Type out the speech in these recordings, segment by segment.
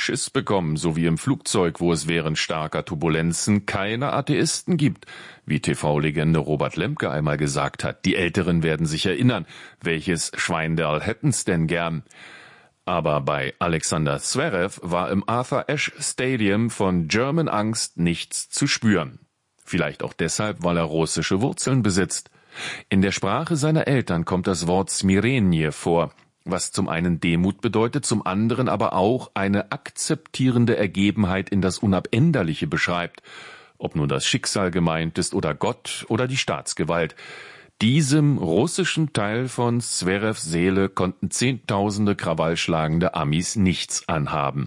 Schiss bekommen, so wie im Flugzeug, wo es während starker Turbulenzen keine Atheisten gibt. Wie TV-Legende Robert Lemke einmal gesagt hat, die Älteren werden sich erinnern, welches Schweinderl hätten's denn gern. Aber bei Alexander Zverev war im Arthur Ashe Stadium von German Angst nichts zu spüren. Vielleicht auch deshalb, weil er russische Wurzeln besitzt. In der Sprache seiner Eltern kommt das Wort Smirenie vor, was zum einen Demut bedeutet, zum anderen aber auch eine akzeptierende Ergebenheit in das Unabänderliche beschreibt, ob nun das Schicksal gemeint ist oder Gott oder die Staatsgewalt. Diesem russischen Teil von Zverevs Seele konnten Zehntausende krawallschlagende Amis nichts anhaben.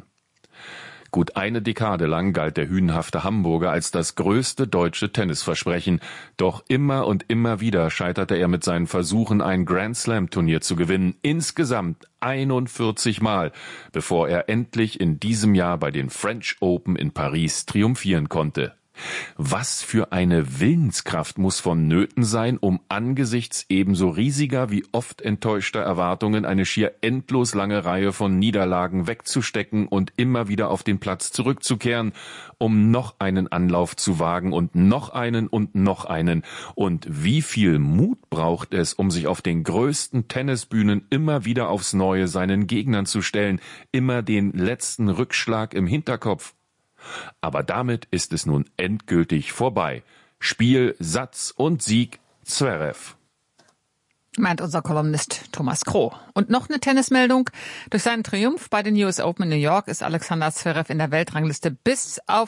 Gut eine Dekade lang galt der hünenhafte Hamburger als das größte deutsche Tennisversprechen. Doch immer und immer wieder scheiterte er mit seinen Versuchen, ein Grand-Slam-Turnier zu gewinnen. Insgesamt 41 Mal, bevor er endlich in diesem Jahr bei den French Open in Paris triumphieren konnte. Was für eine Willenskraft muss vonnöten sein, um angesichts ebenso riesiger wie oft enttäuschter Erwartungen eine schier endlos lange Reihe von Niederlagen wegzustecken und immer wieder auf den Platz zurückzukehren, um noch einen Anlauf zu wagen und noch einen und noch einen. Und wie viel Mut braucht es, um sich auf den größten Tennisbühnen immer wieder aufs Neue seinen Gegnern zu stellen, immer den letzten Rückschlag im Hinterkopf? Aber damit ist es nun endgültig vorbei. Spiel, Satz und Sieg Zverev. Meint unser Kolumnist Thomas Kroh. Und noch eine Tennismeldung. Durch seinen Triumph bei den US Open in New York ist Alexander Zverev in der Weltrangliste bis auf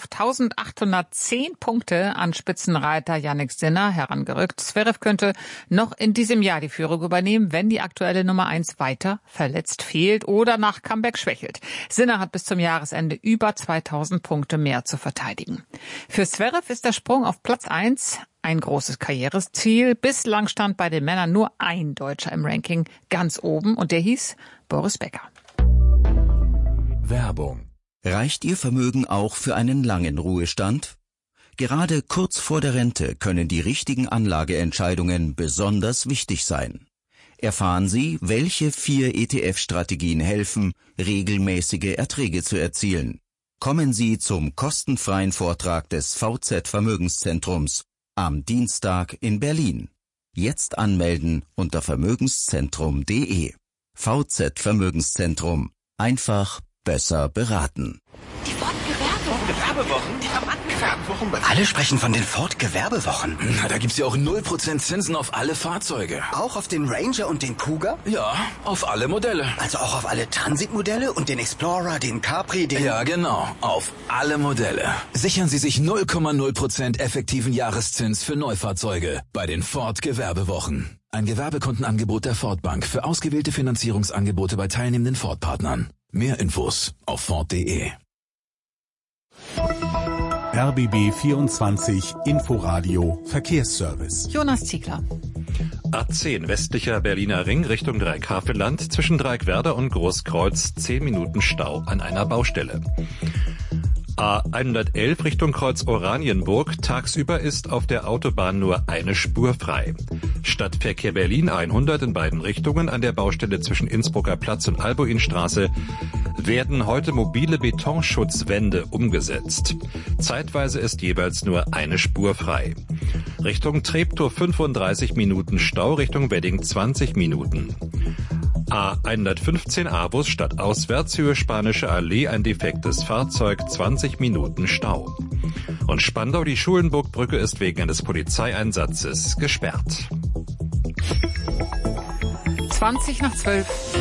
1810 Punkte an Spitzenreiter Jannik Sinner herangerückt. Zverev könnte noch in diesem Jahr die Führung übernehmen, wenn die aktuelle Nummer 1 weiter verletzt fehlt oder nach Comeback schwächelt. Sinner hat bis zum Jahresende über 2000 Punkte mehr zu verteidigen. Für Zverev ist der Sprung auf Platz 1 ein großes Karriereziel. Bislang stand bei den Männern nur ein Deutscher im Ranking ganz oben und der hieß Boris Becker. Werbung. Reicht Ihr Vermögen auch für einen langen Ruhestand? Gerade kurz vor der Rente können die richtigen Anlageentscheidungen besonders wichtig sein. Erfahren Sie, welche 4 ETF-Strategien helfen, regelmäßige Erträge zu erzielen. Kommen Sie zum kostenfreien Vortrag des VZ Vermögenszentrums am Dienstag in Berlin. Jetzt anmelden unter vermögenszentrum.de. VZ Vermögenszentrum. Einfach besser beraten. Die Ford-Gewerbewochen, die Rabattgewerbewochen. Alle sprechen von den Ford-Gewerbewochen. Na, da gibt's ja auch 0% Zinsen auf alle Fahrzeuge. Auch auf den Ranger und den Cougar? Ja, auf alle Modelle. Also auch auf alle Transit-Modelle und den Explorer, den Capri, den... Ja, genau, auf alle Modelle. Sichern Sie sich 0,0% effektiven Jahreszins für Neufahrzeuge bei den Ford-Gewerbewochen. Ein Gewerbekundenangebot der Ford Bank für ausgewählte Finanzierungsangebote bei teilnehmenden Ford-Partnern. Mehr Infos auf Ford.de. RBB 24 Inforadio Verkehrsservice. Jonas Ziegler. A10 westlicher Berliner Ring Richtung Dreieckhavelland zwischen Dreieckwerder und Großkreuz 10 Minuten Stau an einer Baustelle. A111 Richtung Kreuz Oranienburg. Tagsüber ist auf der Autobahn nur eine Spur frei. Stadtverkehr Berlin 100 in beiden Richtungen an der Baustelle zwischen Innsbrucker Platz und Albuinstraße werden heute mobile Betonschutzwände umgesetzt. Zeitweise ist jeweils nur eine Spur frei. Richtung Treptow 35 Minuten Stau, Richtung Wedding 20 Minuten. A115 Avus stadtauswärts Höhe Spanische Allee, ein defektes Fahrzeug, 20 Minuten Stau. Und Spandau, die Schulenburgbrücke ist wegen eines Polizeieinsatzes gesperrt. 20:12.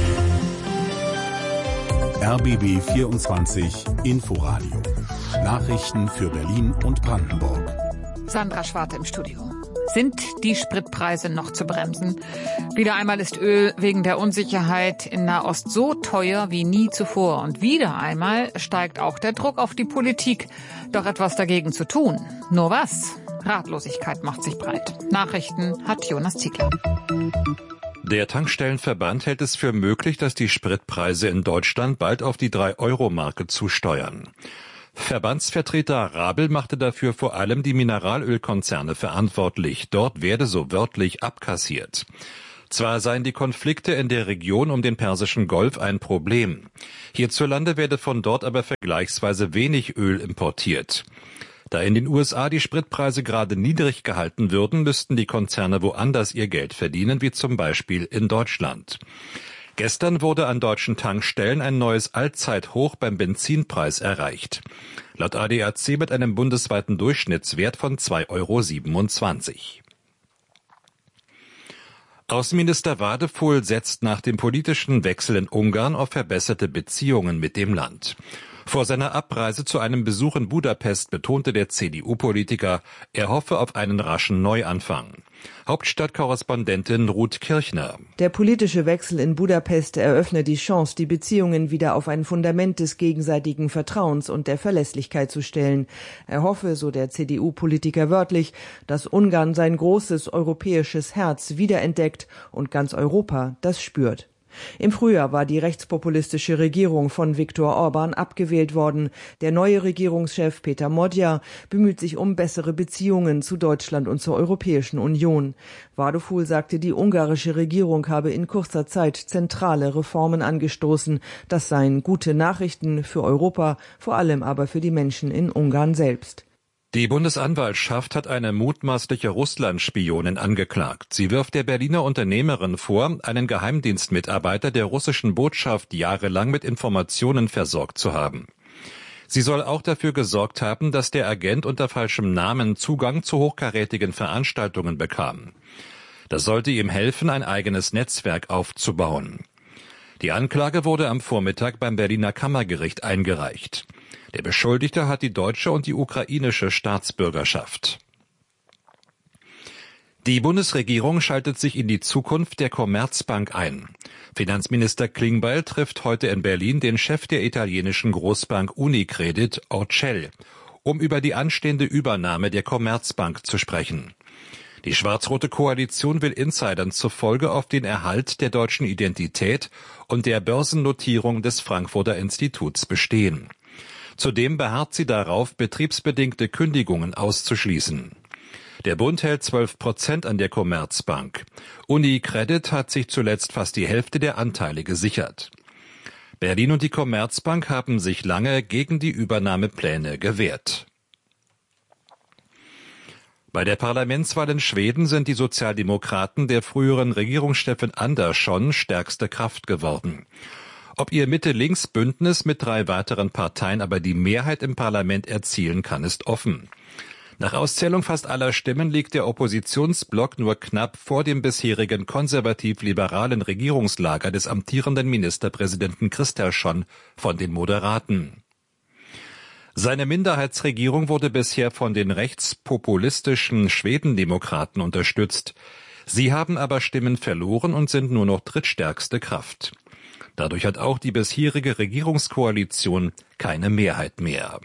RBB 24 Inforadio. Nachrichten für Berlin und Brandenburg. Sandra Schwarte im Studio. Sind die Spritpreise noch zu bremsen? Wieder einmal ist Öl wegen der Unsicherheit in Nahost so teuer wie nie zuvor. Und wieder einmal steigt auch der Druck auf die Politik, doch etwas dagegen zu tun. Nur was? Ratlosigkeit macht sich breit. Nachrichten hat Jonas Ziegler. Der Tankstellenverband hält es für möglich, dass die Spritpreise in Deutschland bald auf die 3-Euro-Marke zusteuern. Verbandsvertreter Rabel machte dafür vor allem die Mineralölkonzerne verantwortlich. Dort werde so wörtlich abkassiert. Zwar seien die Konflikte in der Region um den Persischen Golf ein Problem. Hierzulande werde von dort aber vergleichsweise wenig Öl importiert. Da in den USA die Spritpreise gerade niedrig gehalten würden, müssten die Konzerne woanders ihr Geld verdienen, wie zum Beispiel in Deutschland. Gestern wurde an deutschen Tankstellen ein neues Allzeithoch beim Benzinpreis erreicht. Laut ADAC mit einem bundesweiten Durchschnittswert von 2,27 €. Außenminister Wadefuhl setzt nach dem politischen Wechsel in Ungarn auf verbesserte Beziehungen mit dem Land. Vor seiner Abreise zu einem Besuch in Budapest betonte der CDU-Politiker, er hoffe auf einen raschen Neuanfang. Hauptstadtkorrespondentin Ruth Kirchner. Der politische Wechsel in Budapest eröffne die Chance, die Beziehungen wieder auf ein Fundament des gegenseitigen Vertrauens und der Verlässlichkeit zu stellen. Er hoffe, so der CDU-Politiker wörtlich, dass Ungarn sein großes europäisches Herz wiederentdeckt und ganz Europa das spürt. Im Frühjahr war die rechtspopulistische Regierung von Viktor Orban abgewählt worden. Der neue Regierungschef Peter Magyar bemüht sich um bessere Beziehungen zu Deutschland und zur Europäischen Union. Wadefuhl sagte, die ungarische Regierung habe in kurzer Zeit zentrale Reformen angestoßen. Das seien gute Nachrichten für Europa, vor allem aber für die Menschen in Ungarn selbst. Die Bundesanwaltschaft hat eine mutmaßliche Russland-Spionin angeklagt. Sie wirft der Berliner Unternehmerin vor, einen Geheimdienstmitarbeiter der russischen Botschaft jahrelang mit Informationen versorgt zu haben. Sie soll auch dafür gesorgt haben, dass der Agent unter falschem Namen Zugang zu hochkarätigen Veranstaltungen bekam. Das sollte ihm helfen, ein eigenes Netzwerk aufzubauen. Die Anklage wurde am Vormittag beim Berliner Kammergericht eingereicht. Der Beschuldigte hat die deutsche und die ukrainische Staatsbürgerschaft. Die Bundesregierung schaltet sich in die Zukunft der Commerzbank ein. Finanzminister Klingbeil trifft heute in Berlin den Chef der italienischen Großbank Unicredit, Orcel, um über die anstehende Übernahme der Commerzbank zu sprechen. Die schwarz-rote Koalition will Insidern zufolge auf den Erhalt der deutschen Identität und der Börsennotierung des Frankfurter Instituts bestehen. Zudem beharrt sie darauf, betriebsbedingte Kündigungen auszuschließen. Der Bund hält 12% an der Commerzbank. Unicredit hat sich zuletzt fast die Hälfte der Anteile gesichert. Berlin und die Commerzbank haben sich lange gegen die Übernahmepläne gewehrt. Bei der Parlamentswahl in Schweden sind die Sozialdemokraten der früheren Regierungschefin Andersson stärkste Kraft geworden. Ob ihr Mitte-Links-Bündnis mit 3 weiteren Parteien aber die Mehrheit im Parlament erzielen kann, ist offen. Nach Auszählung fast aller Stimmen liegt der Oppositionsblock nur knapp vor dem bisherigen konservativ-liberalen Regierungslager des amtierenden Ministerpräsidenten Kristersson von den Moderaten. Seine Minderheitsregierung wurde bisher von den rechtspopulistischen Schwedendemokraten unterstützt. Sie haben aber Stimmen verloren und sind nur noch drittstärkste Kraft. Dadurch hat auch die bisherige Regierungskoalition keine Mehrheit mehr.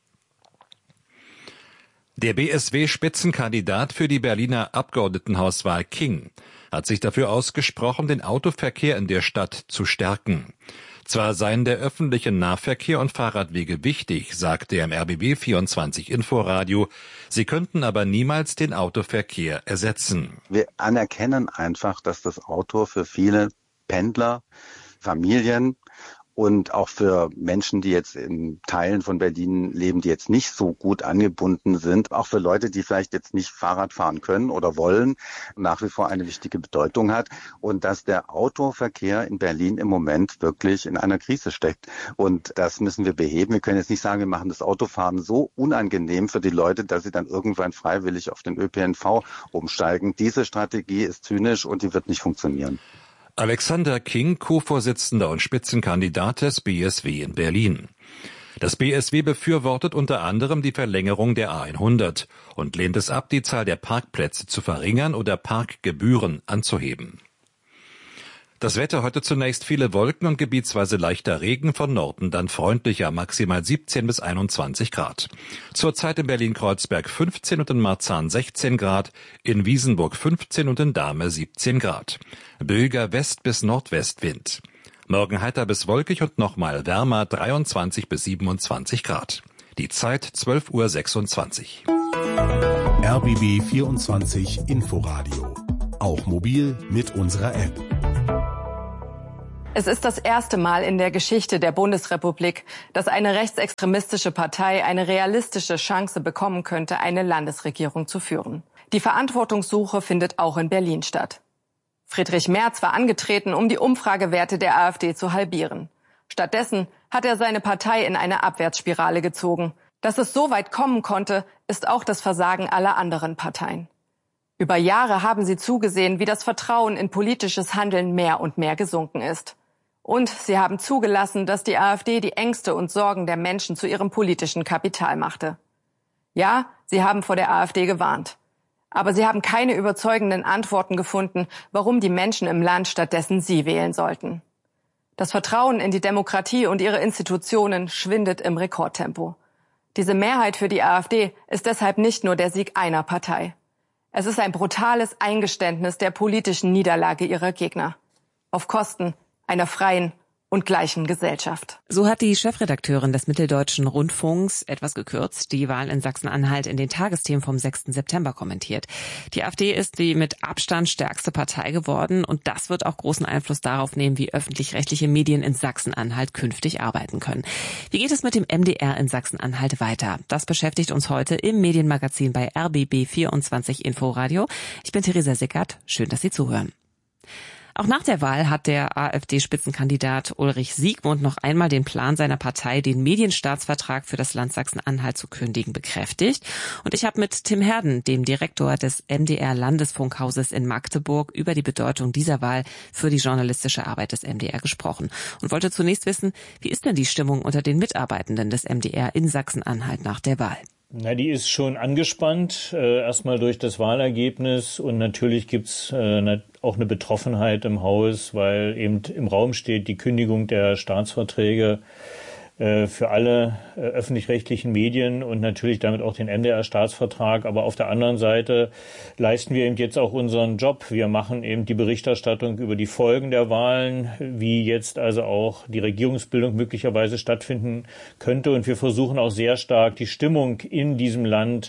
Der BSW-Spitzenkandidat für die Berliner Abgeordnetenhauswahl King hat sich dafür ausgesprochen, den Autoverkehr in der Stadt zu stärken. Zwar seien der öffentliche Nahverkehr und Fahrradwege wichtig, sagte er im RBB 24 Inforadio, sie könnten aber niemals den Autoverkehr ersetzen. Wir anerkennen einfach, dass das Auto für viele Pendler, Familien und auch für Menschen, die jetzt in Teilen von Berlin leben, die jetzt nicht so gut angebunden sind, auch für Leute, die vielleicht jetzt nicht Fahrrad fahren können oder wollen, nach wie vor eine wichtige Bedeutung hat. Und dass der Autoverkehr in Berlin im Moment wirklich in einer Krise steckt. Und das müssen wir beheben. Wir können jetzt nicht sagen, wir machen das Autofahren so unangenehm für die Leute, dass sie dann irgendwann freiwillig auf den ÖPNV umsteigen. Diese Strategie ist zynisch und die wird nicht funktionieren. Alexander King, Co-Vorsitzender und Spitzenkandidat des BSW in Berlin. Das BSW befürwortet unter anderem die Verlängerung der A100 und lehnt es ab, die Zahl der Parkplätze zu verringern oder Parkgebühren anzuheben. Das Wetter heute zunächst viele Wolken und gebietsweise leichter Regen, von Norden dann freundlicher, maximal 17 bis 21 Grad. Zurzeit in Berlin-Kreuzberg 15 und in Marzahn 16 Grad, in Wiesenburg 15 und in Dahme 17 Grad. Böiger West- bis Nordwestwind. Morgen heiter bis wolkig und nochmal wärmer, 23 bis 27 Grad. Die Zeit 12:26 Uhr. RBB 24 Inforadio. auch mobil mit unserer App. Es ist das erste Mal in der Geschichte der Bundesrepublik, dass eine rechtsextremistische Partei eine realistische Chance bekommen könnte, eine Landesregierung zu führen. Die Verantwortungssuche findet auch in Berlin statt. Friedrich Merz war angetreten, um die Umfragewerte der AfD zu halbieren. Stattdessen hat er seine Partei in eine Abwärtsspirale gezogen. Dass es so weit kommen konnte, ist auch das Versagen aller anderen Parteien. Über Jahre haben sie zugesehen, wie das Vertrauen in politisches Handeln mehr und mehr gesunken ist. Und sie haben zugelassen, dass die AfD die Ängste und Sorgen der Menschen zu ihrem politischen Kapital machte. Ja, sie haben vor der AfD gewarnt. Aber sie haben keine überzeugenden Antworten gefunden, warum die Menschen im Land stattdessen sie wählen sollten. Das Vertrauen in die Demokratie und ihre Institutionen schwindet im Rekordtempo. Diese Mehrheit für die AfD ist deshalb nicht nur der Sieg einer Partei. Es ist ein brutales Eingeständnis der politischen Niederlage ihrer Gegner. Auf Kosten einer freien und gleichen Gesellschaft. So hat die Chefredakteurin des Mitteldeutschen Rundfunks, etwas gekürzt, die Wahl in Sachsen-Anhalt in den Tagesthemen vom 6. September kommentiert. Die AfD ist die mit Abstand stärkste Partei geworden und das wird auch großen Einfluss darauf nehmen, wie öffentlich-rechtliche Medien in Sachsen-Anhalt künftig arbeiten können. Wie geht es mit dem MDR in Sachsen-Anhalt weiter? Das beschäftigt uns heute im Medienmagazin bei RBB 24 Inforadio. Ich bin Theresa Sickert. Schön, dass Sie zuhören. Auch nach der Wahl hat der AfD-Spitzenkandidat Ulrich Siegmund noch einmal den Plan seiner Partei, den Medienstaatsvertrag für das Land Sachsen-Anhalt zu kündigen, bekräftigt. Und ich habe mit Tim Herden, dem Direktor des MDR-Landesfunkhauses in Magdeburg, über die Bedeutung dieser Wahl für die journalistische Arbeit des MDR gesprochen und wollte zunächst wissen, wie ist denn die Stimmung unter den Mitarbeitenden des MDR in Sachsen-Anhalt nach der Wahl? Na, die ist schon angespannt, erstmal durch das Wahlergebnis und natürlich gibt's auch eine Betroffenheit im Haus, weil eben im Raum steht die Kündigung der Staatsverträge für alle öffentlich-rechtlichen Medien und natürlich damit auch den MDR-Staatsvertrag. Aber auf der anderen Seite leisten wir eben jetzt auch unseren Job. Wir machen eben die Berichterstattung über die Folgen der Wahlen, wie jetzt also auch die Regierungsbildung möglicherweise stattfinden könnte. Und wir versuchen auch sehr stark die Stimmung in diesem Land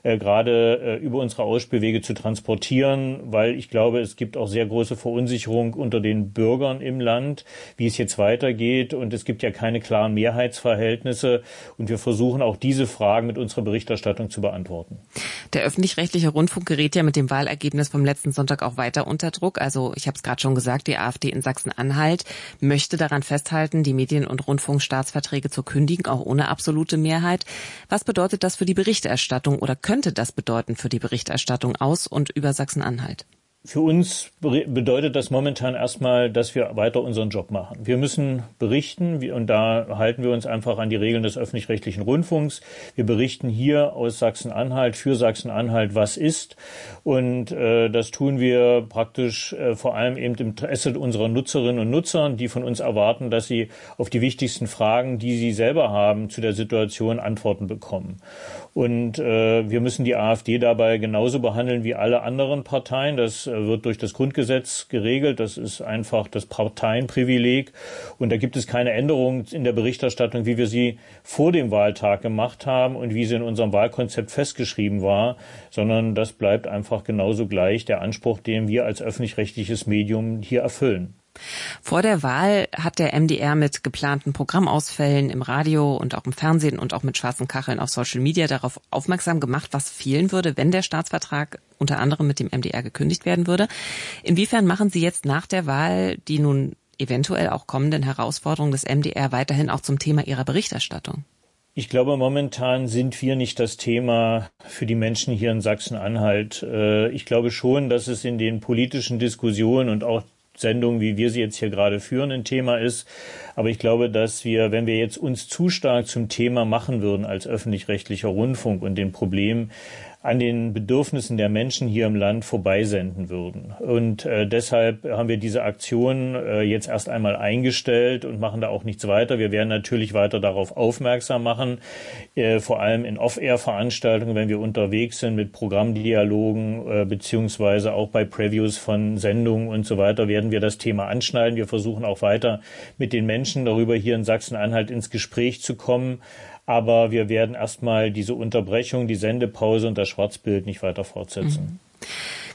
gerade über unsere Ausspielwege zu transportieren, weil ich glaube, es gibt auch sehr große Verunsicherung unter den Bürgern im Land, wie es jetzt weitergeht. Und es gibt ja keine klaren Mehrheitsverhältnisse. Und wir versuchen auch diese Fragen mit unserer Berichterstattung zu beantworten. Der öffentlich-rechtliche Rundfunk gerät ja mit dem Wahlergebnis vom letzten Sonntag auch weiter unter Druck. Also ich habe es gerade schon gesagt, die AfD in Sachsen-Anhalt möchte daran festhalten, die Medien- und Rundfunkstaatsverträge zu kündigen, auch ohne absolute Mehrheit. Was bedeutet das für die Berichterstattung oder könnte das bedeuten für die Berichterstattung aus und über Sachsen-Anhalt? Für uns bedeutet das momentan erstmal, dass wir weiter unseren Job machen. Wir müssen berichten und da halten wir uns einfach an die Regeln des öffentlich-rechtlichen Rundfunks. Wir berichten hier aus Sachsen-Anhalt, für Sachsen-Anhalt, was ist. Und das tun wir praktisch vor allem eben im Interesse unserer Nutzerinnen und Nutzer, die von uns erwarten, dass sie auf die wichtigsten Fragen, die sie selber haben, zu der Situation Antworten bekommen. Und wir müssen die AfD dabei genauso behandeln wie alle anderen Parteien. Das wird durch das Grundgesetz geregelt. Das ist einfach das Parteienprivileg. Und da gibt es keine Änderung in der Berichterstattung, wie wir sie vor dem Wahltag gemacht haben und wie sie in unserem Wahlkonzept festgeschrieben war, sondern das bleibt einfach genauso gleich, der Anspruch, den wir als öffentlich-rechtliches Medium hier erfüllen. Vor der Wahl hat der MDR mit geplanten Programmausfällen im Radio und auch im Fernsehen und auch mit schwarzen Kacheln auf Social Media darauf aufmerksam gemacht, was fehlen würde, wenn der Staatsvertrag unter anderem mit dem MDR gekündigt werden würde. Inwiefern machen Sie jetzt nach der Wahl die nun eventuell auch kommenden Herausforderungen des MDR weiterhin auch zum Thema Ihrer Berichterstattung? Ich glaube, momentan sind wir nicht das Thema für die Menschen hier in Sachsen-Anhalt. Ich glaube schon, dass es in den politischen Diskussionen und auch Sendung, wie wir sie jetzt hier gerade führen, ein Thema ist. Aber ich glaube, dass wir, wenn wir jetzt uns zu stark zum Thema machen würden als öffentlich-rechtlicher Rundfunk und den Problemen an den Bedürfnissen der Menschen hier im Land vorbeisenden würden. Und deshalb haben wir diese Aktion jetzt erst einmal eingestellt und machen da auch nichts weiter. Wir werden natürlich weiter darauf aufmerksam machen, vor allem in Off-Air-Veranstaltungen, wenn wir unterwegs sind mit Programmdialogen beziehungsweise auch bei Previews von Sendungen und so weiter, werden wir das Thema anschneiden. Wir versuchen auch weiter mit den Menschen darüber hier in Sachsen-Anhalt ins Gespräch zu kommen. Aber wir werden erstmal diese Unterbrechung, die Sendepause und das Schwarzbild nicht weiter fortsetzen.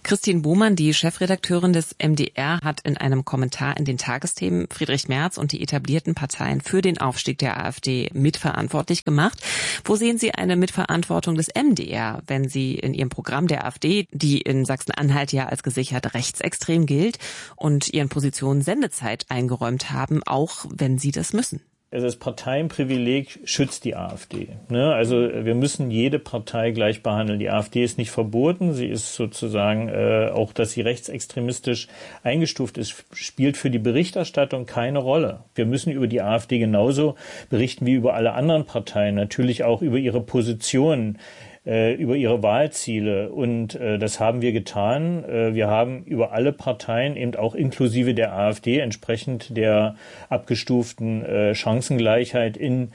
Christine Bohmann, die Chefredakteurin des MDR, hat in einem Kommentar in den Tagesthemen Friedrich Merz und die etablierten Parteien für den Aufstieg der AfD mitverantwortlich gemacht. Wo sehen Sie eine Mitverantwortung des MDR, wenn Sie in Ihrem Programm der AfD, die in Sachsen-Anhalt ja als gesichert rechtsextrem gilt, und Ihren Positionen Sendezeit eingeräumt haben, auch wenn Sie das müssen? Also das Parteienprivileg schützt die AfD. Also wir müssen jede Partei gleich behandeln. Die AfD ist nicht verboten. Sie ist sozusagen, auch dass sie rechtsextremistisch eingestuft ist, spielt für die Berichterstattung keine Rolle. Wir müssen über die AfD genauso berichten wie über alle anderen Parteien. Natürlich auch über ihre Positionen, über ihre Wahlziele. Und das haben wir getan. Wir haben über alle Parteien, eben auch inklusive der AfD, entsprechend der abgestuften Chancengleichheit in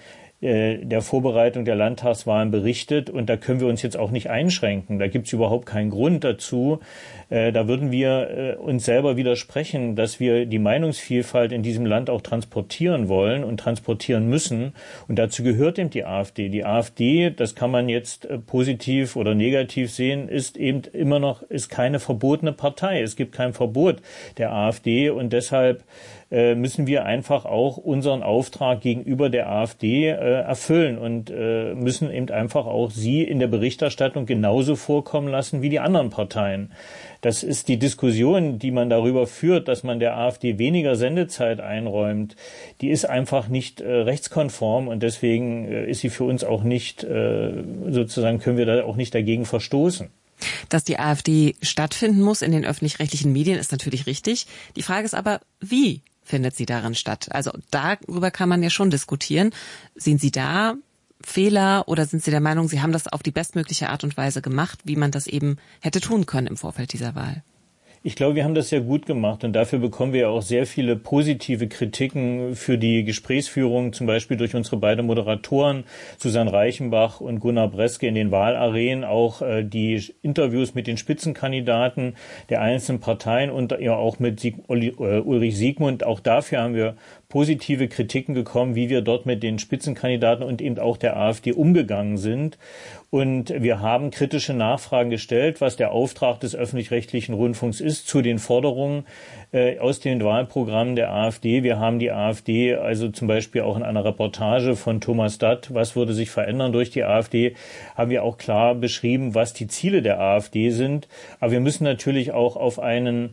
der Vorbereitung der Landtagswahlen berichtet. Und da können wir uns jetzt auch nicht einschränken. Da gibt es überhaupt keinen Grund dazu. Da würden wir uns selber widersprechen, dass wir die Meinungsvielfalt in diesem Land auch transportieren wollen und transportieren müssen. Und dazu gehört eben die AfD. Die AfD, das kann man jetzt positiv oder negativ sehen, ist eben immer noch, ist keine verbotene Partei. Es gibt kein Verbot der AfD und deshalb müssen wir einfach auch unseren Auftrag gegenüber der AfD erfüllen und müssen eben einfach auch sie in der Berichterstattung genauso vorkommen lassen wie die anderen Parteien. Das ist die Diskussion, die man darüber führt, dass man der AfD weniger Sendezeit einräumt. Die ist einfach nicht rechtskonform und deswegen ist sie für uns auch nicht, sozusagen können wir da auch nicht dagegen verstoßen. Dass die AfD stattfinden muss in den öffentlich-rechtlichen Medien, ist natürlich richtig. Die Frage ist aber, wie findet sie darin statt? Also darüber kann man ja schon diskutieren. Sehen Sie da Fehler oder sind Sie der Meinung, Sie haben das auf die bestmögliche Art und Weise gemacht, wie man das eben hätte tun können im Vorfeld dieser Wahl? Ich glaube, wir haben das sehr gut gemacht und dafür bekommen wir auch sehr viele positive Kritiken für die Gesprächsführung, zum Beispiel durch unsere beiden Moderatoren, Susanne Reichenbach und Gunnar Breske in den Wahlarenen, auch die Interviews mit den Spitzenkandidaten der einzelnen Parteien und ja auch mit Ulrich Siegmund. Auch dafür haben wir positive Kritiken bekommen, wie wir dort mit den Spitzenkandidaten und eben auch der AfD umgegangen sind. Und wir haben kritische Nachfragen gestellt, was der Auftrag des öffentlich-rechtlichen Rundfunks ist zu den Forderungen aus den Wahlprogrammen der AfD. Wir haben die AfD also zum Beispiel auch in einer Reportage von Thomas Datt, was würde sich verändern durch die AfD, haben wir auch klar beschrieben, was die Ziele der AfD sind. Aber wir müssen natürlich auch auf einen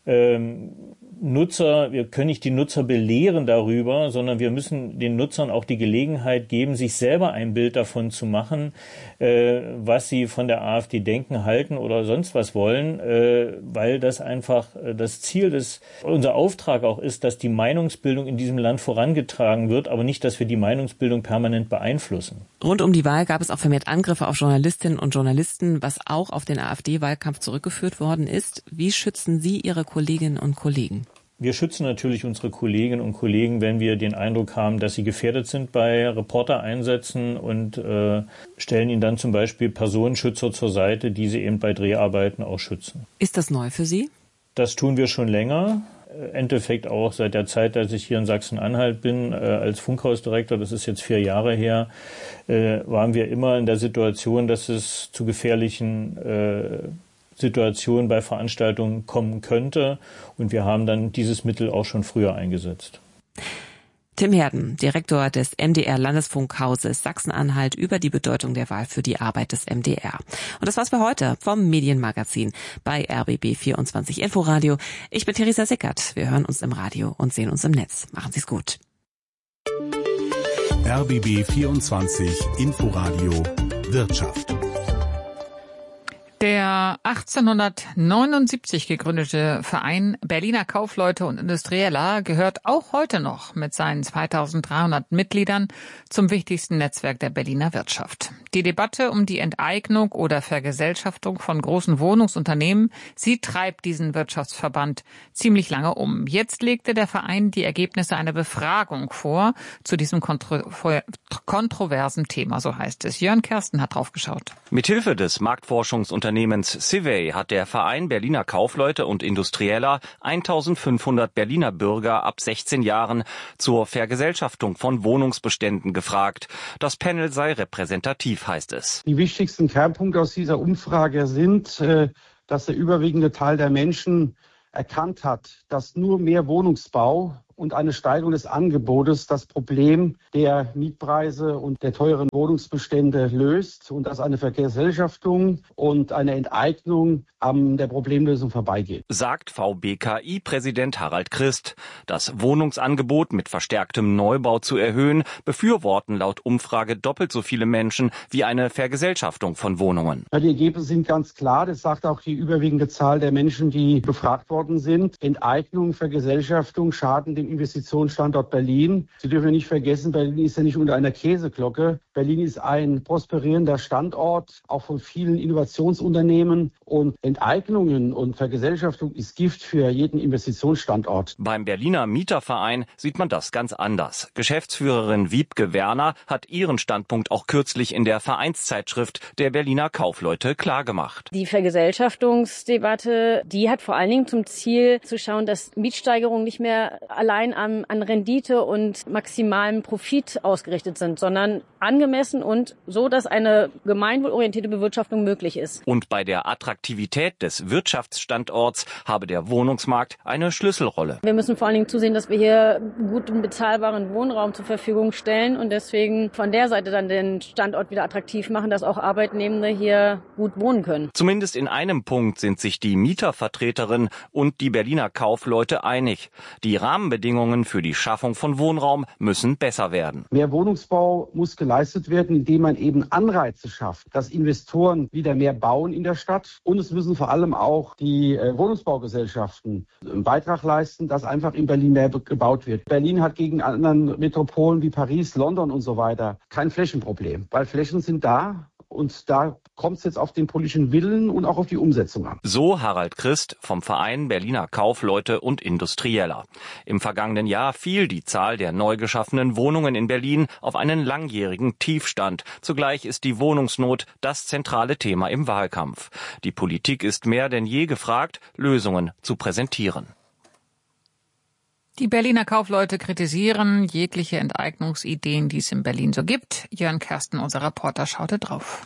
Nutzer, wir können nicht die Nutzer belehren darüber, sondern wir müssen den Nutzern auch die Gelegenheit geben, sich selber ein Bild davon zu machen, was sie von der AfD denken, halten oder sonst was wollen, weil das einfach das Ziel unser Auftrag auch ist, dass die Meinungsbildung in diesem Land vorangetragen wird, aber nicht, dass wir die Meinungsbildung permanent beeinflussen. Rund um die Wahl gab es auch vermehrt Angriffe auf Journalistinnen und Journalisten, was auch auf den AfD-Wahlkampf zurückgeführt worden ist. Wie schützen Sie Ihre Kolleginnen und Kollegen? Wir schützen natürlich unsere Kolleginnen und Kollegen, wenn wir den Eindruck haben, dass sie gefährdet sind bei Reportereinsätzen und stellen ihnen dann zum Beispiel Personenschützer zur Seite, die sie eben bei Dreharbeiten auch schützen. Ist das neu für Sie? Das tun wir schon länger. Im Endeffekt auch seit der Zeit, als ich hier in Sachsen-Anhalt bin, als Funkhausdirektor, das ist jetzt 4 Jahre her, waren wir immer in der Situation, dass es zu gefährlichen Situationen bei Veranstaltungen kommen könnte. Und wir haben dann dieses Mittel auch schon früher eingesetzt. Tim Herden, Direktor des MDR-Landesfunkhauses Sachsen-Anhalt, über die Bedeutung der Wahl für die Arbeit des MDR. Und das war's für heute vom Medienmagazin bei RBB 24 Inforadio. Ich bin Theresa Sickert. Wir hören uns im Radio und sehen uns im Netz. Machen Sie's gut. RBB 24 Inforadio Wirtschaft. Der 1879 gegründete Verein Berliner Kaufleute und Industrieller gehört auch heute noch mit seinen 2300 Mitgliedern zum wichtigsten Netzwerk der Berliner Wirtschaft. Die Debatte um die Enteignung oder Vergesellschaftung von großen Wohnungsunternehmen, sie treibt diesen Wirtschaftsverband ziemlich lange um. Jetzt legte der Verein die Ergebnisse einer Befragung vor zu diesem kontroversen Thema, so heißt es. Jörn Kersten hat drauf geschaut. Mithilfe des Marktforschungsunternehmens Civey hat der Verein Berliner Kaufleute und Industrieller 1500 Berliner Bürger ab 16 Jahren zur Vergesellschaftung von Wohnungsbeständen gefragt. Das Panel sei repräsentativ, heißt es. Die wichtigsten Kernpunkte aus dieser Umfrage sind, dass der überwiegende Teil der Menschen erkannt hat, dass nur mehr Wohnungsbau und eine Steigerung des Angebotes das Problem der Mietpreise und der teuren Wohnungsbestände löst und dass eine Vergesellschaftung und eine Enteignung an der Problemlösung vorbeigeht. Sagt VBKI-Präsident Harald Christ. Das Wohnungsangebot mit verstärktem Neubau zu erhöhen, befürworten laut Umfrage doppelt so viele Menschen wie eine Vergesellschaftung von Wohnungen. Ja, die Ergebnisse sind ganz klar. Das sagt auch die überwiegende Zahl der Menschen, die befragt worden sind. Enteignung, Vergesellschaftung schaden dem Investitionsstandort Berlin. Sie dürfen nicht vergessen, Berlin ist ja nicht unter einer Käseglocke. Berlin ist ein prosperierender Standort, auch von vielen Innovationsunternehmen. Und Enteignungen und Vergesellschaftung ist Gift für jeden Investitionsstandort. Beim Berliner Mieterverein sieht man das ganz anders. Geschäftsführerin Wiebke Werner hat ihren Standpunkt auch kürzlich in der Vereinszeitschrift der Berliner Kaufleute klargemacht. Die Vergesellschaftungsdebatte, die hat vor allen Dingen zum Ziel zu schauen, dass Mietsteigerungen nicht mehr allein an Rendite und maximalem Profit ausgerichtet sind, sondern angemessen und so, dass eine gemeinwohlorientierte Bewirtschaftung möglich ist. Und bei der Attraktivität des Wirtschaftsstandorts habe der Wohnungsmarkt eine Schlüsselrolle. Wir müssen vor allen Dingen zusehen, dass wir hier guten, bezahlbaren Wohnraum zur Verfügung stellen und deswegen von der Seite dann den Standort wieder attraktiv machen, dass auch Arbeitnehmende hier gut wohnen können. Zumindest in einem Punkt sind sich die Mietervertreterin und die Berliner Kaufleute einig. Die Rahmenbedingungen für die Schaffung von Wohnraum müssen besser werden. Mehr Wohnungsbau muss geleistet werden, indem man eben Anreize schafft, dass Investoren wieder mehr bauen in der Stadt. Und es müssen vor allem auch die Wohnungsbaugesellschaften einen Beitrag leisten, dass einfach in Berlin mehr gebaut wird. Berlin hat gegen anderen Metropolen wie Paris, London und so weiter kein Flächenproblem, weil Flächen sind da. Und da kommt es jetzt auf den politischen Willen und auch auf die Umsetzung an. So Harald Christ vom Verein Berliner Kaufleute und Industrieller. Im vergangenen Jahr fiel die Zahl der neu geschaffenen Wohnungen in Berlin auf einen langjährigen Tiefstand. Zugleich ist die Wohnungsnot das zentrale Thema im Wahlkampf. Die Politik ist mehr denn je gefragt, Lösungen zu präsentieren. Die Berliner Kaufleute kritisieren jegliche Enteignungsideen, die es in Berlin so gibt. Jörn Kersten, unser Reporter, schaute drauf.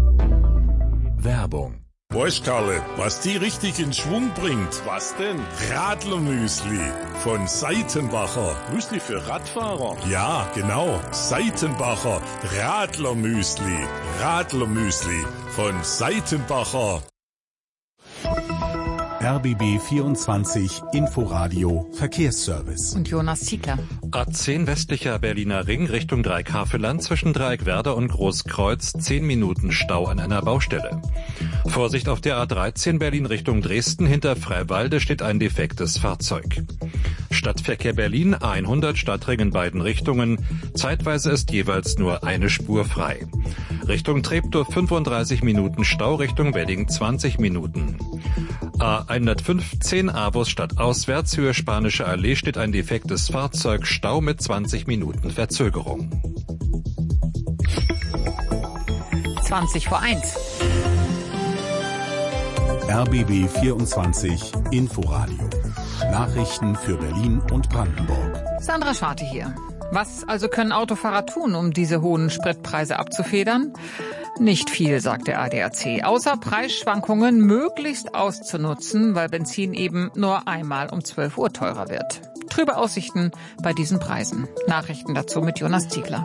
Werbung. Weißt Karle, was die richtig in Schwung bringt? Was denn? Radlermüsli von Seitenbacher. Müsli für Radfahrer? Ja, genau. Seitenbacher Radlermüsli. Radlermüsli von Seitenbacher. RBB 24 Inforadio Verkehrsservice. Und Jonas Ziegler. A10 westlicher Berliner Ring Richtung Dreieckhaveland zwischen Dreieckwerder und Großkreuz 10 Minuten Stau an einer Baustelle. Vorsicht auf der A13 Berlin Richtung Dresden, hinter Freiwalde steht ein defektes Fahrzeug. Stadtverkehr Berlin A100 Stadtring in beiden Richtungen. Zeitweise ist jeweils nur eine Spur frei. Richtung Treptow 35 Minuten Stau, Richtung Wedding 20 Minuten. A115 Avus stadtauswärts, Höhe Spanische Allee steht ein defektes Fahrzeug, Stau mit 20 Minuten Verzögerung. 20:01. RBB 24 Inforadio. Nachrichten für Berlin und Brandenburg. Sandra Schwarte hier. Was also können Autofahrer tun, um diese hohen Spritpreise abzufedern? Nicht viel, sagt der ADAC, außer Preisschwankungen möglichst auszunutzen, weil Benzin eben nur einmal um 12 Uhr teurer wird. Trübe Aussichten bei diesen Preisen. Nachrichten dazu mit Jonas Ziegler.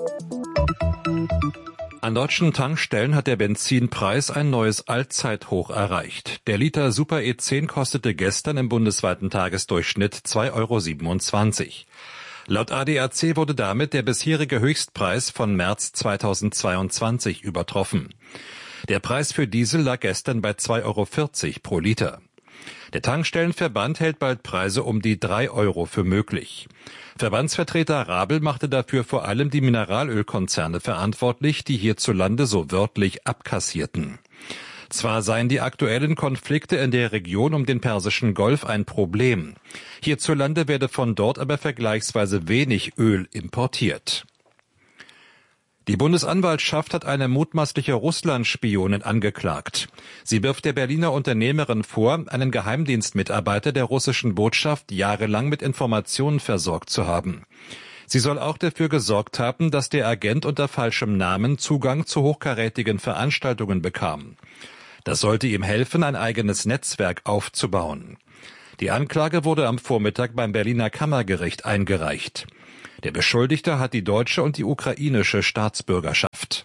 An deutschen Tankstellen hat der Benzinpreis ein neues Allzeithoch erreicht. Der Liter Super E10 kostete gestern im bundesweiten Tagesdurchschnitt 2,27 €. Laut ADAC wurde damit der bisherige Höchstpreis von März 2022 übertroffen. Der Preis für Diesel lag gestern bei 2,40 € pro Liter. Der Tankstellenverband hält bald Preise um die 3 € für möglich. Verbandsvertreter Rabel machte dafür vor allem die Mineralölkonzerne verantwortlich, die hierzulande so wörtlich abkassierten. Zwar seien die aktuellen Konflikte in der Region um den Persischen Golf ein Problem. Hierzulande werde von dort aber vergleichsweise wenig Öl importiert. Die Bundesanwaltschaft hat eine mutmaßliche Russland-Spionin angeklagt. Sie wirft der Berliner Unternehmerin vor, einen Geheimdienstmitarbeiter der russischen Botschaft jahrelang mit Informationen versorgt zu haben. Sie soll auch dafür gesorgt haben, dass der Agent unter falschem Namen Zugang zu hochkarätigen Veranstaltungen bekam. Das sollte ihm helfen, ein eigenes Netzwerk aufzubauen. Die Anklage wurde am Vormittag beim Berliner Kammergericht eingereicht. Der Beschuldigte hat die deutsche und die ukrainische Staatsbürgerschaft.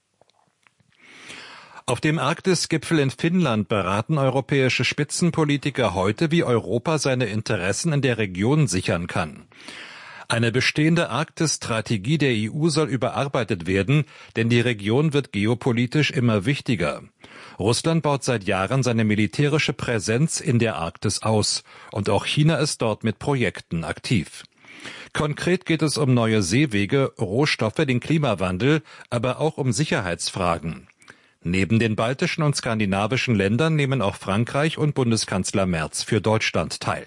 Auf dem Arktis-Gipfel in Finnland beraten europäische Spitzenpolitiker heute, wie Europa seine Interessen in der Region sichern kann. Eine bestehende Arktis-Strategie der EU soll überarbeitet werden, denn die Region wird geopolitisch immer wichtiger. Russland baut seit Jahren seine militärische Präsenz in der Arktis aus, und auch China ist dort mit Projekten aktiv. Konkret geht es um neue Seewege, Rohstoffe, den Klimawandel, aber auch um Sicherheitsfragen. Neben den baltischen und skandinavischen Ländern nehmen auch Frankreich und Bundeskanzler Merz für Deutschland teil.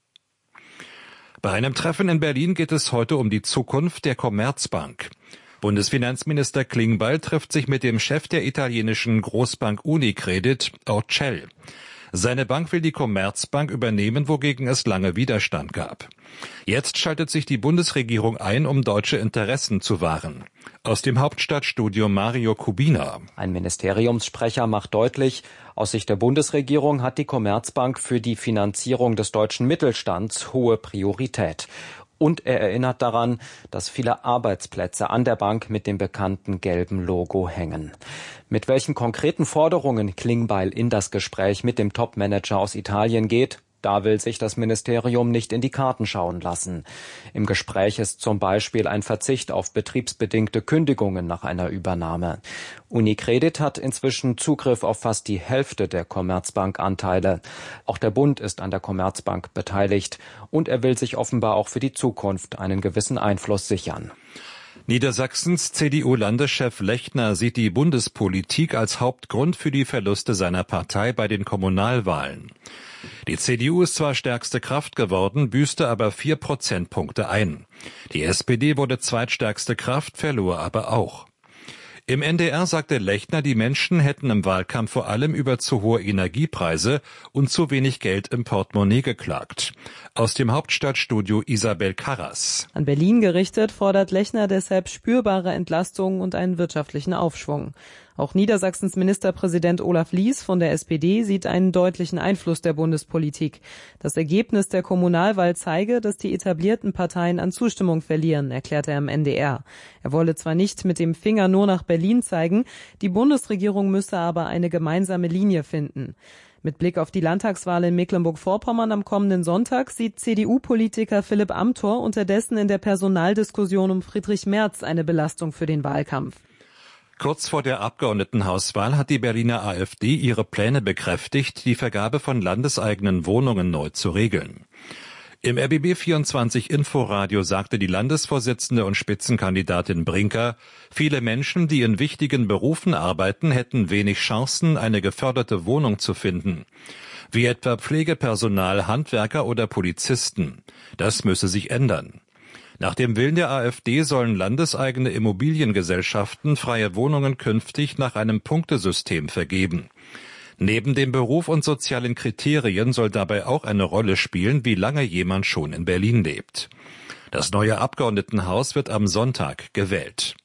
Bei einem Treffen in Berlin geht es heute um die Zukunft der Commerzbank. Bundesfinanzminister Klingbeil trifft sich mit dem Chef der italienischen Großbank Unicredit, Orcel. Seine Bank will die Commerzbank übernehmen, wogegen es lange Widerstand gab. Jetzt schaltet sich die Bundesregierung ein, um deutsche Interessen zu wahren. Aus dem Hauptstadtstudio Mario Kubina. Ein Ministeriumssprecher macht deutlich, aus Sicht der Bundesregierung hat die Commerzbank für die Finanzierung des deutschen Mittelstands hohe Priorität. Und er erinnert daran, dass viele Arbeitsplätze an der Bank mit dem bekannten gelben Logo hängen. Mit welchen konkreten Forderungen Klingbeil in das Gespräch mit dem Topmanager aus Italien geht, da will sich das Ministerium nicht in die Karten schauen lassen. Im Gespräch ist zum Beispiel ein Verzicht auf betriebsbedingte Kündigungen nach einer Übernahme. Unicredit hat inzwischen Zugriff auf fast die Hälfte der Commerzbank-Anteile. Auch der Bund ist an der Commerzbank beteiligt und er will sich offenbar auch für die Zukunft einen gewissen Einfluss sichern. Niedersachsens CDU-Landeschef Lechner sieht die Bundespolitik als Hauptgrund für die Verluste seiner Partei bei den Kommunalwahlen. Die CDU ist zwar stärkste Kraft geworden, büßte aber 4 Prozentpunkte ein. Die SPD wurde zweitstärkste Kraft, verlor aber auch. Im NDR sagte Lechner, die Menschen hätten im Wahlkampf vor allem über zu hohe Energiepreise und zu wenig Geld im Portemonnaie geklagt. Aus dem Hauptstadtstudio Isabel Karras. An Berlin gerichtet fordert Lechner deshalb spürbare Entlastungen und einen wirtschaftlichen Aufschwung. Auch Niedersachsens Ministerpräsident Olaf Lies von der SPD sieht einen deutlichen Einfluss der Bundespolitik. Das Ergebnis der Kommunalwahl zeige, dass die etablierten Parteien an Zustimmung verlieren, erklärte er im NDR. Er wolle zwar nicht mit dem Finger nur nach Berlin zeigen, die Bundesregierung müsse aber eine gemeinsame Linie finden. Mit Blick auf die Landtagswahl in Mecklenburg-Vorpommern am kommenden Sonntag sieht CDU-Politiker Philipp Amthor unterdessen in der Personaldiskussion um Friedrich Merz eine Belastung für den Wahlkampf. Kurz vor der Abgeordnetenhauswahl hat die Berliner AfD ihre Pläne bekräftigt, die Vergabe von landeseigenen Wohnungen neu zu regeln. Im RBB24 Inforadio sagte die Landesvorsitzende und Spitzenkandidatin Brinker, viele Menschen, die in wichtigen Berufen arbeiten, hätten wenig Chancen, eine geförderte Wohnung zu finden. Wie etwa Pflegepersonal, Handwerker oder Polizisten. Das müsse sich ändern. Nach dem Willen der AfD sollen landeseigene Immobiliengesellschaften freie Wohnungen künftig nach einem Punktesystem vergeben. Neben dem Beruf und sozialen Kriterien soll dabei auch eine Rolle spielen, wie lange jemand schon in Berlin lebt. Das neue Abgeordnetenhaus wird am Sonntag gewählt.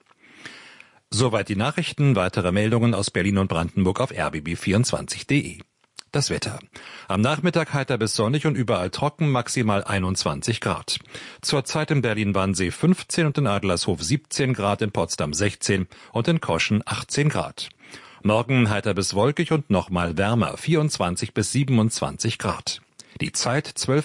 Soweit die Nachrichten. Weitere Meldungen aus Berlin und Brandenburg auf rbb24.de. Das Wetter. Am Nachmittag heiter bis sonnig und überall trocken, maximal 21 Grad. Zurzeit in Berlin-Wannsee 15 und in Adlershof 17 Grad, in Potsdam 16 und in Koschen 18 Grad. Morgen heiter bis wolkig und nochmal wärmer, 24 bis 27 Grad. Die Zeit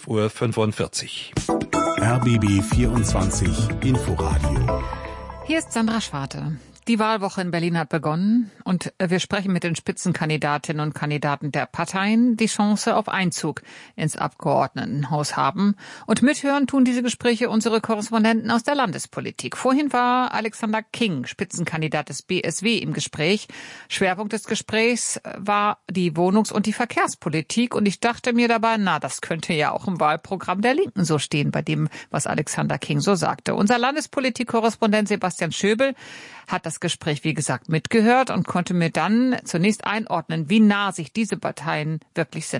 12:45 Uhr. RBB 24 Inforadio. Hier ist Sandra Schwarte. Die Wahlwoche in Berlin hat begonnen und wir sprechen mit den Spitzenkandidatinnen und Kandidaten der Parteien, die Chance auf Einzug ins Abgeordnetenhaus haben. Und mithören tun diese Gespräche unsere Korrespondenten aus der Landespolitik. Vorhin war Alexander King, Spitzenkandidat des BSW, im Gespräch. Schwerpunkt des Gesprächs war die Wohnungs- und die Verkehrspolitik. Und ich dachte mir dabei, das könnte ja auch im Wahlprogramm der Linken so stehen, bei dem, was Alexander King so sagte. Unser Landespolitik-Korrespondent Sebastian Schöbel hat das Gespräch, wie gesagt, mitgehört und konnte mir dann zunächst einordnen, wie nah sich diese Parteien wirklich sind.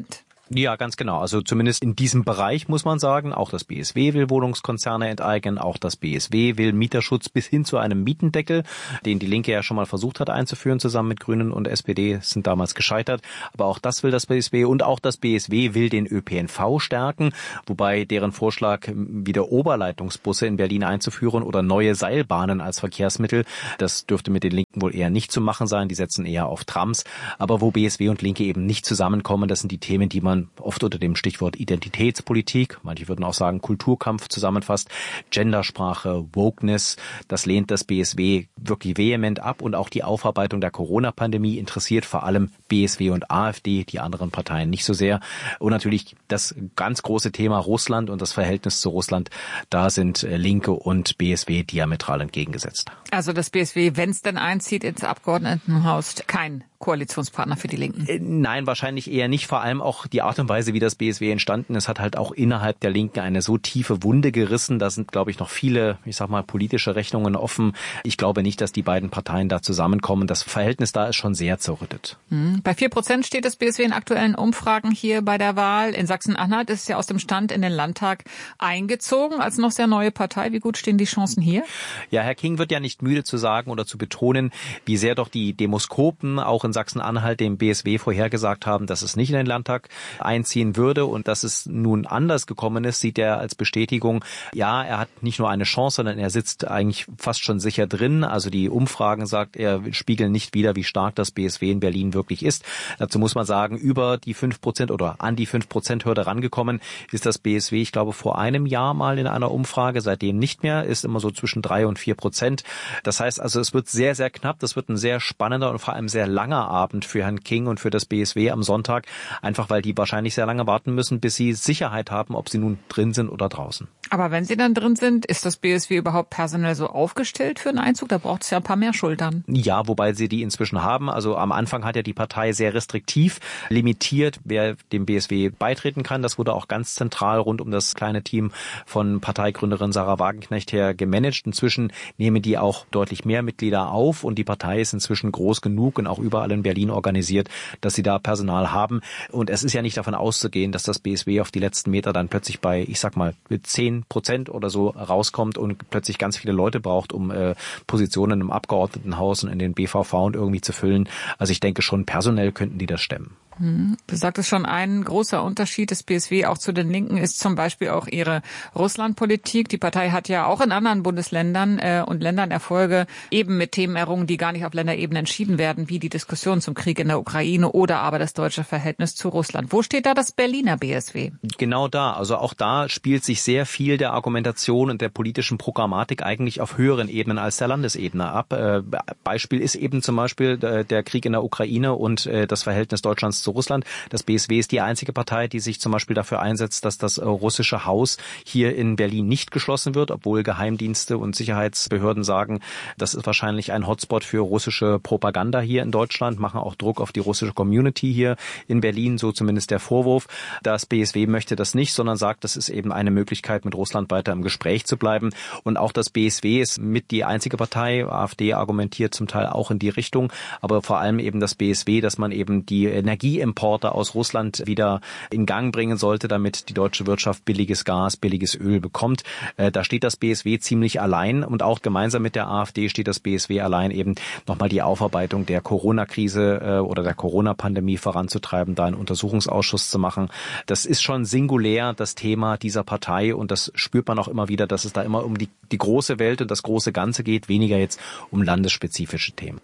Ja, ganz genau. Also zumindest in diesem Bereich muss man sagen, auch das BSW will Wohnungskonzerne enteignen, auch das BSW will Mieterschutz bis hin zu einem Mietendeckel, den die Linke ja schon mal versucht hat einzuführen, zusammen mit Grünen und SPD, sind damals gescheitert. Aber auch das will das BSW und auch das BSW will den ÖPNV stärken, wobei deren Vorschlag, wieder Oberleitungsbusse in Berlin einzuführen oder neue Seilbahnen als Verkehrsmittel, das dürfte mit den Linken wohl eher nicht zu machen sein. Die setzen eher auf Trams. Aber wo BSW und Linke eben nicht zusammenkommen, das sind die Themen, die man oft unter dem Stichwort Identitätspolitik, manche würden auch sagen Kulturkampf zusammenfasst, Gendersprache, Wokeness, das lehnt das BSW wirklich vehement ab und auch die Aufarbeitung der Corona-Pandemie interessiert vor allem BSW und AfD, die anderen Parteien nicht so sehr. Und natürlich das ganz große Thema Russland und das Verhältnis zu Russland, da sind Linke und BSW diametral entgegengesetzt. Also das BSW, wenn es denn einzieht ins Abgeordnetenhaus, kein Koalitionspartner für die Linken? Nein, wahrscheinlich eher nicht. Vor allem auch die Art und Weise, wie das BSW entstanden ist, hat halt auch innerhalb der Linken eine so tiefe Wunde gerissen. Da sind, glaube ich, noch viele, politische Rechnungen offen. Ich glaube nicht, dass die beiden Parteien da zusammenkommen. Das Verhältnis da ist schon sehr zerrüttet. Bei 4% steht das BSW in aktuellen Umfragen hier bei der Wahl. In Sachsen-Anhalt ist es ja aus dem Stand in den Landtag eingezogen als noch sehr neue Partei. Wie gut stehen die Chancen hier? Ja, Herr King wird ja nicht müde zu sagen oder zu betonen, wie sehr doch die Demoskopen auch in Sachsen-Anhalt dem BSW vorhergesagt haben, dass es nicht in den Landtag einziehen würde und dass es nun anders gekommen ist, sieht er als Bestätigung, ja, er hat nicht nur eine Chance, sondern er sitzt eigentlich fast schon sicher drin. Also die Umfragen, sagt er, spiegeln nicht wider, wie stark das BSW in Berlin wirklich ist. Dazu muss man sagen, über die 5% oder an die 5%-Hürde rangekommen ist das BSW, ich glaube, vor einem Jahr mal in einer Umfrage, seitdem nicht mehr, ist immer so zwischen 3 und 4%. Das heißt also, es wird sehr, sehr knapp, das wird ein sehr spannender und vor allem sehr langer Abend für Herrn King und für das BSW am Sonntag, einfach weil die wahrscheinlich sehr lange warten müssen, bis sie Sicherheit haben, ob sie nun drin sind oder draußen. Aber wenn sie dann drin sind, ist das BSW überhaupt personell so aufgestellt für einen Einzug? Da braucht es ja ein paar mehr Schultern. Ja, wobei sie die inzwischen haben. Also am Anfang hat ja die Partei sehr restriktiv limitiert, wer dem BSW beitreten kann. Das wurde auch ganz zentral rund um das kleine Team von Parteigründerin Sarah Wagenknecht her gemanagt. Inzwischen nehmen die auch deutlich mehr Mitglieder auf und die Partei ist inzwischen groß genug und auch überall in Berlin organisiert, dass sie da Personal haben. Und es ist ja nicht davon auszugehen, dass das BSW auf die letzten Meter dann plötzlich bei, mit 10% oder so rauskommt und plötzlich ganz viele Leute braucht, um Positionen im Abgeordnetenhaus und in den BVV und irgendwie zu füllen. Also ich denke schon, personell könnten die das stemmen. Du sagtest schon, ein großer Unterschied des BSW auch zu den Linken ist zum Beispiel auch ihre Russlandpolitik. Die Partei hat ja auch in anderen Bundesländern und Ländern Erfolge eben mit Themen errungen, die gar nicht auf Länderebene entschieden werden, wie die Diskussion zum Krieg in der Ukraine oder aber das deutsche Verhältnis zu Russland. Wo steht da das Berliner BSW? Genau da. Also auch da spielt sich sehr viel der Argumentation und der politischen Programmatik eigentlich auf höheren Ebenen als der Landesebene ab. Beispiel ist eben zum Beispiel der Krieg in der Ukraine und das Verhältnis Deutschlands zu Russland. Das BSW ist die einzige Partei, die sich zum Beispiel dafür einsetzt, dass das russische Haus hier in Berlin nicht geschlossen wird, obwohl Geheimdienste und Sicherheitsbehörden sagen, das ist wahrscheinlich ein Hotspot für russische Propaganda hier in Deutschland, machen auch Druck auf die russische Community hier in Berlin, so zumindest der Vorwurf. Das BSW möchte das nicht, sondern sagt, das ist eben eine Möglichkeit, mit Russland weiter im Gespräch zu bleiben. Und auch das BSW ist mit die einzige Partei, AfD argumentiert zum Teil auch in die Richtung, aber vor allem eben das BSW, dass man eben die Energieimporte aus Russland wieder in Gang bringen sollte, damit die deutsche Wirtschaft billiges Gas, billiges Öl bekommt. Da steht das BSW ziemlich allein und auch gemeinsam mit der AfD steht das BSW allein, eben nochmal die Aufarbeitung der Corona-Krise oder der Corona-Pandemie voranzutreiben, da einen Untersuchungsausschuss zu machen. Das ist schon singulär, das Thema dieser Partei und das spürt man auch immer wieder, dass es da immer um die große Welt und das große Ganze geht, weniger jetzt um landesspezifische Themen.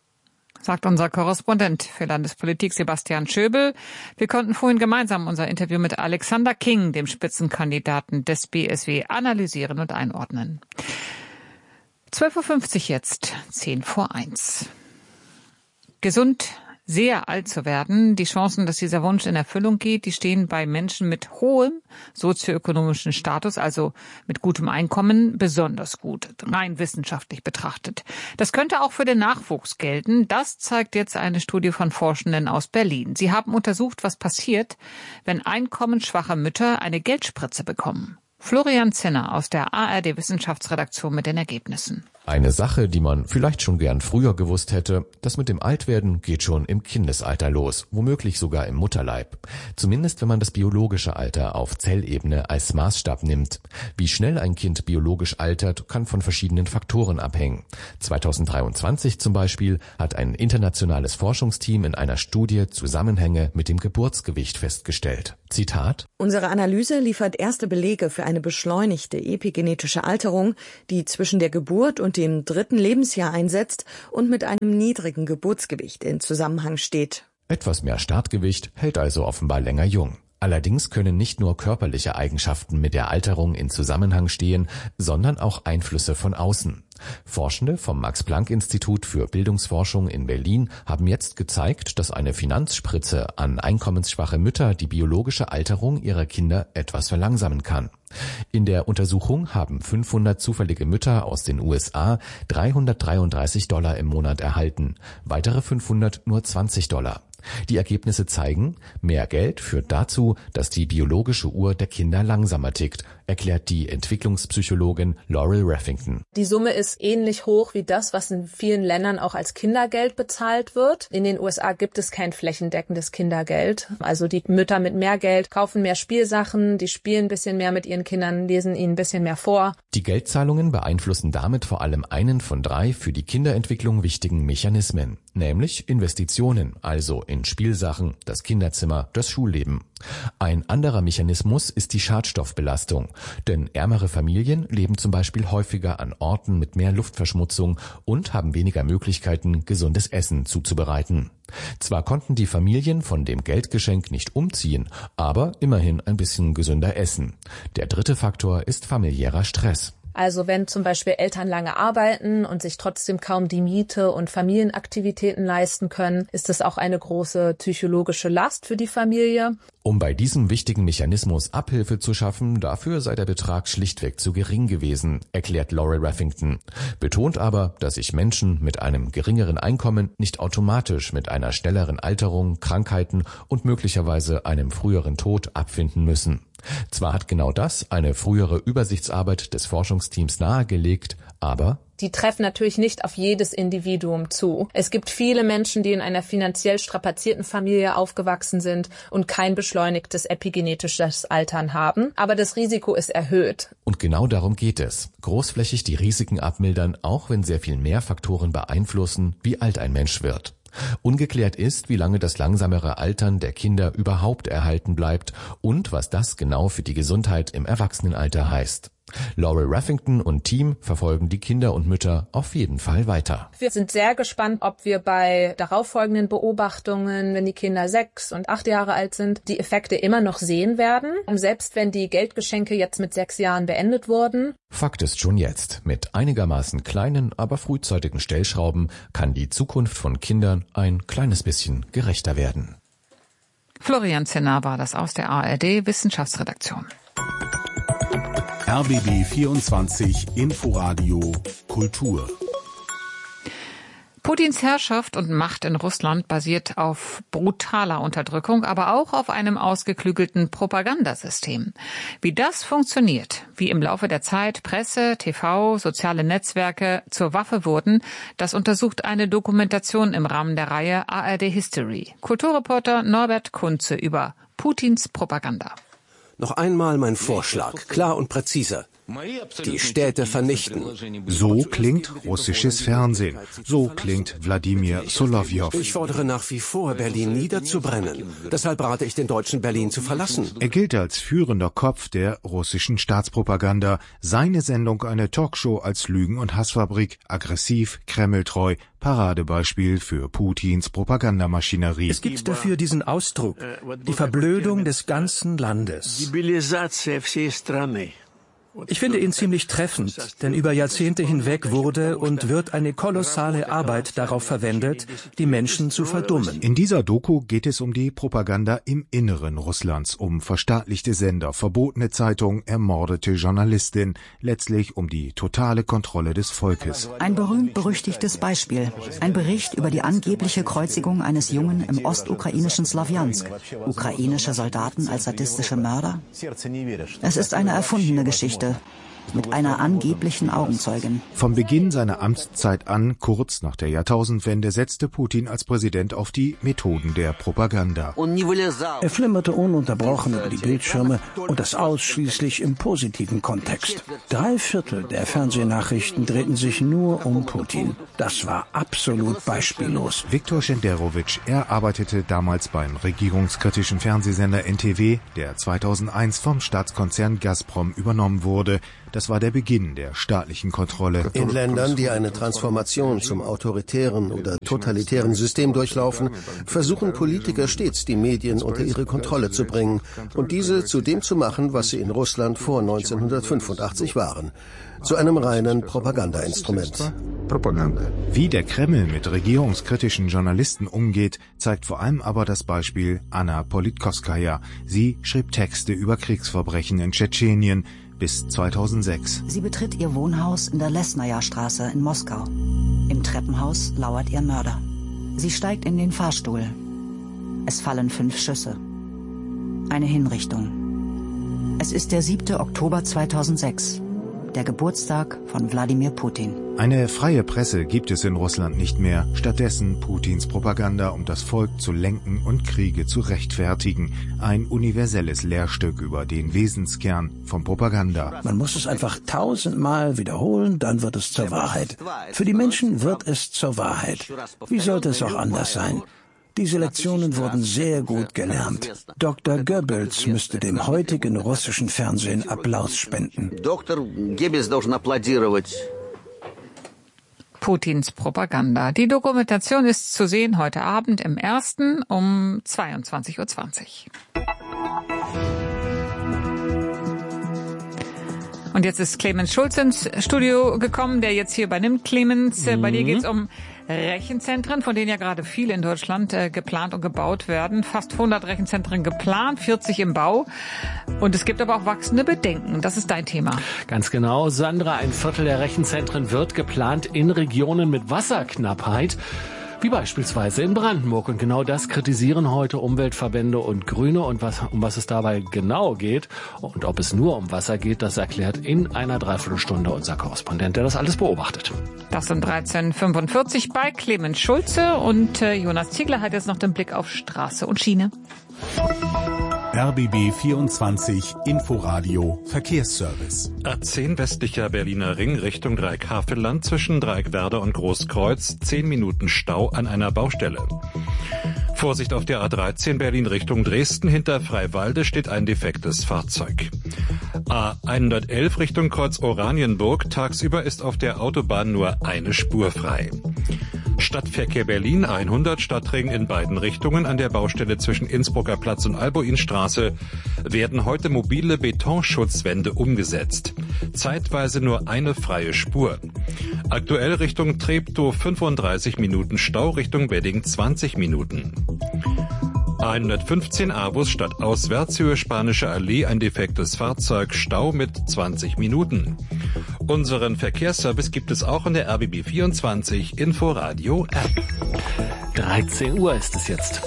Sagt unser Korrespondent für Landespolitik Sebastian Schöbel. Wir konnten vorhin gemeinsam unser Interview mit Alexander King, dem Spitzenkandidaten des BSW, analysieren und einordnen. 12.50 Uhr jetzt, 10:01. Gesund, sehr alt zu werden. Die Chancen, dass dieser Wunsch in Erfüllung geht, die stehen bei Menschen mit hohem sozioökonomischen Status, also mit gutem Einkommen, besonders gut, rein wissenschaftlich betrachtet. Das könnte auch für den Nachwuchs gelten. Das zeigt jetzt eine Studie von Forschenden aus Berlin. Sie haben untersucht, was passiert, wenn einkommensschwache Mütter eine Geldspritze bekommen. Florian Zinner aus der ARD-Wissenschaftsredaktion mit den Ergebnissen. Eine Sache, die man vielleicht schon gern früher gewusst hätte, das mit dem Altwerden geht schon im Kindesalter los, womöglich sogar im Mutterleib. Zumindest wenn man das biologische Alter auf Zellebene als Maßstab nimmt. Wie schnell ein Kind biologisch altert, kann von verschiedenen Faktoren abhängen. 2023 zum Beispiel hat ein internationales Forschungsteam in einer Studie Zusammenhänge mit dem Geburtsgewicht festgestellt. Zitat: Unsere Analyse liefert erste Belege für eine beschleunigte epigenetische Alterung, die zwischen der Geburt und dem 3. Lebensjahr einsetzt und mit einem niedrigen Geburtsgewicht in Zusammenhang steht. Etwas mehr Startgewicht hält also offenbar länger jung. Allerdings können nicht nur körperliche Eigenschaften mit der Alterung in Zusammenhang stehen, sondern auch Einflüsse von außen. Forschende vom Max-Planck-Institut für Bildungsforschung in Berlin haben jetzt gezeigt, dass eine Finanzspritze an einkommensschwache Mütter die biologische Alterung ihrer Kinder etwas verlangsamen kann. In der Untersuchung haben 500 zufällige Mütter aus den USA $333 im Monat erhalten, weitere 500 nur $20. Die Ergebnisse zeigen, mehr Geld führt dazu, dass die biologische Uhr der Kinder langsamer tickt, erklärt die Entwicklungspsychologin Laurel Raffington. Die Summe ist ähnlich hoch wie das, was in vielen Ländern auch als Kindergeld bezahlt wird. In den USA gibt es kein flächendeckendes Kindergeld. Also die Mütter mit mehr Geld kaufen mehr Spielsachen, die spielen ein bisschen mehr mit ihren Kindern, lesen ihnen ein bisschen mehr vor. Die Geldzahlungen beeinflussen damit vor allem einen von 3 für die Kinderentwicklung wichtigen Mechanismen, nämlich Investitionen, also in Spielsachen, das Kinderzimmer, das Schulleben. Ein anderer Mechanismus ist die Schadstoffbelastung, denn ärmere Familien leben zum Beispiel häufiger an Orten mit mehr Luftverschmutzung und haben weniger Möglichkeiten, gesundes Essen zuzubereiten. Zwar konnten die Familien von dem Geldgeschenk nicht umziehen, aber immerhin ein bisschen gesünder essen. Der 3. Faktor ist familiärer Stress. Also wenn zum Beispiel Eltern lange arbeiten und sich trotzdem kaum die Miete und Familienaktivitäten leisten können, ist es auch eine große psychologische Last für die Familie. Um bei diesem wichtigen Mechanismus Abhilfe zu schaffen, dafür sei der Betrag schlichtweg zu gering gewesen, erklärt Laurel Raffington. Betont aber, dass sich Menschen mit einem geringeren Einkommen nicht automatisch mit einer schnelleren Alterung, Krankheiten und möglicherweise einem früheren Tod abfinden müssen. Zwar hat genau das eine frühere Übersichtsarbeit des Forschungsteams nahegelegt, aber die treffen natürlich nicht auf jedes Individuum zu. Es gibt viele Menschen, die in einer finanziell strapazierten Familie aufgewachsen sind und kein beschleunigtes epigenetisches Altern haben. Aber das Risiko ist erhöht. Und genau darum geht es. Großflächig die Risiken abmildern, auch wenn sehr viel mehr Faktoren beeinflussen, wie alt ein Mensch wird. Ungeklärt ist, wie lange das langsamere Altern der Kinder überhaupt erhalten bleibt und was das genau für die Gesundheit im Erwachsenenalter heißt. Laurel Raffington und Team verfolgen die Kinder und Mütter auf jeden Fall weiter. Wir sind sehr gespannt, ob wir bei darauffolgenden Beobachtungen, wenn die Kinder 6 und 8 Jahre alt sind, die Effekte immer noch sehen werden. Und selbst wenn die Geldgeschenke jetzt mit 6 Jahren beendet wurden. Fakt ist schon jetzt, mit einigermaßen kleinen, aber frühzeitigen Stellschrauben kann die Zukunft von Kindern ein kleines bisschen gerechter werden. Florian Zinner war das aus der ARD Wissenschaftsredaktion. RBB 24 Inforadio Kultur. Putins Herrschaft und Macht in Russland basiert auf brutaler Unterdrückung, aber auch auf einem ausgeklügelten Propagandasystem. Wie das funktioniert, wie im Laufe der Zeit Presse, TV, soziale Netzwerke zur Waffe wurden, das untersucht eine Dokumentation im Rahmen der Reihe ARD History. Kulturreporter Norbert Kunze über Putins Propaganda. Noch einmal mein Vorschlag, klar und präziser. Die Städte vernichten. So klingt russisches Fernsehen. So klingt Wladimir Solowjow. Ich fordere nach wie vor, Berlin niederzubrennen. Deshalb rate ich den Deutschen, Berlin zu verlassen. Er gilt als führender Kopf der russischen Staatspropaganda. Seine Sendung eine Talkshow als Lügen- und Hassfabrik, aggressiv, kremltreu, Paradebeispiel für Putins Propagandamaschinerie. Es gibt dafür diesen Ausdruck, die Verblödung des ganzen Landes. Ich finde ihn ziemlich treffend, denn über Jahrzehnte hinweg wurde und wird eine kolossale Arbeit darauf verwendet, die Menschen zu verdummen. In dieser Doku geht es um die Propaganda im Inneren Russlands, um verstaatlichte Sender, verbotene Zeitungen, ermordete Journalistin, letztlich um die totale Kontrolle des Volkes. Ein berühmt-berüchtigtes Beispiel. Ein Bericht über die angebliche Kreuzigung eines Jungen im ostukrainischen Slawjansk. Ukrainische Soldaten als sadistische Mörder? Es ist eine erfundene Geschichte. mit einer angeblichen Augenzeugin. Vom Beginn seiner Amtszeit an, kurz nach der Jahrtausendwende, setzte Putin als Präsident auf die Methoden der Propaganda. Er flimmerte ununterbrochen über die Bildschirme und das ausschließlich im positiven Kontext. 3/4 der Fernsehnachrichten drehten sich nur um Putin. Das war absolut beispiellos. Viktor Schenderowitsch, er arbeitete damals beim regierungskritischen Fernsehsender NTW, der 2001 vom Staatskonzern Gazprom übernommen wurde. Das war der Beginn der staatlichen Kontrolle. In Ländern, die eine Transformation zum autoritären oder totalitären System durchlaufen, versuchen Politiker stets, die Medien unter ihre Kontrolle zu bringen und diese zu dem zu machen, was sie in Russland vor 1985 waren. Zu einem reinen Propagandainstrument. Wie der Kreml mit regierungskritischen Journalisten umgeht, zeigt vor allem aber das Beispiel Anna Politkovskaja. Sie schrieb Texte über Kriegsverbrechen in Tschetschenien bis 2006. Sie betritt ihr Wohnhaus in der Lesnaja-Straße in Moskau. Im Treppenhaus lauert ihr Mörder. Sie steigt in den Fahrstuhl. Es fallen 5 Schüsse. Eine Hinrichtung. Es ist der 7. Oktober 2006. Der Geburtstag von Wladimir Putin. Eine freie Presse gibt es in Russland nicht mehr. Stattdessen Putins Propaganda, um das Volk zu lenken und Kriege zu rechtfertigen. Ein universelles Lehrstück über den Wesenskern von Propaganda. Man muss es einfach 1000-mal wiederholen, dann wird es zur Wahrheit. Für die Menschen wird es zur Wahrheit. Wie sollte es auch anders sein? Diese Lektionen wurden sehr gut gelernt. Dr. Goebbels müsste dem heutigen russischen Fernsehen Applaus spenden. Putins Propaganda. Die Dokumentation ist zu sehen heute Abend im Ersten um 22:20 Uhr. Und jetzt ist Clemens Schulz ins Studio gekommen, der jetzt hier übernimmt. Clemens, bei dir geht es um Rechenzentren, von denen ja gerade viele in Deutschland geplant und gebaut werden. Fast 100 Rechenzentren geplant, 40 im Bau. Und es gibt aber auch wachsende Bedenken. Das ist dein Thema. Ganz genau, Sandra. 1/4 der Rechenzentren wird geplant in Regionen mit Wasserknappheit, wie beispielsweise in Brandenburg. Und genau das kritisieren heute Umweltverbände und Grüne. Und um was es dabei genau geht und ob es nur um Wasser geht, das erklärt in einer Dreiviertelstunde unser Korrespondent, der das alles beobachtet. Das sind 13:45 bei Clemens Schulze. Und Jonas Ziegler hat jetzt noch den Blick auf Straße und Schiene. RBB 24 Inforadio Verkehrsservice. A10 westlicher Berliner Ring Richtung Dreieck-Havelland zwischen Dreieck-Werder und Großkreuz. 10 Minuten Stau an einer Baustelle. Vorsicht auf der A13 Berlin Richtung Dresden. Hinter Freiwalde steht ein defektes Fahrzeug. A111 Richtung Kreuz Oranienburg. Tagsüber ist auf der Autobahn nur eine Spur frei. Stadtverkehr Berlin 100 Stadtring in beiden Richtungen an der Baustelle zwischen Innsbrucker Platz und Albuinstraße werden heute mobile Betonschutzwände umgesetzt. Zeitweise nur eine freie Spur. Aktuell Richtung Treptow 35 Minuten Stau, Richtung Wedding 20 Minuten. A115 Avus stadtauswärts Höhe Spanische Allee, ein defektes Fahrzeug, Stau mit 20 Minuten. Unseren Verkehrsservice gibt es auch in der RBB 24 Inforadio App. 13 Uhr ist es jetzt.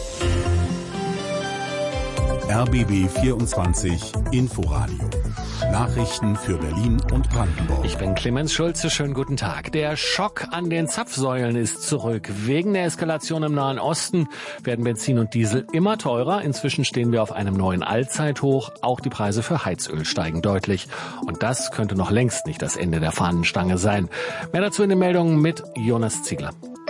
RBB 24 Inforadio. Nachrichten für Berlin und Brandenburg. Ich bin Clemens Schulze, schönen guten Tag. Der Schock an den Zapfsäulen ist zurück. Wegen der Eskalation im Nahen Osten werden Benzin und Diesel immer teurer. Inzwischen stehen wir auf einem neuen Allzeithoch. Auch die Preise für Heizöl steigen deutlich. Und das könnte noch längst nicht das Ende der Fahnenstange sein. Mehr dazu in den Meldungen mit Jonas Ziegler.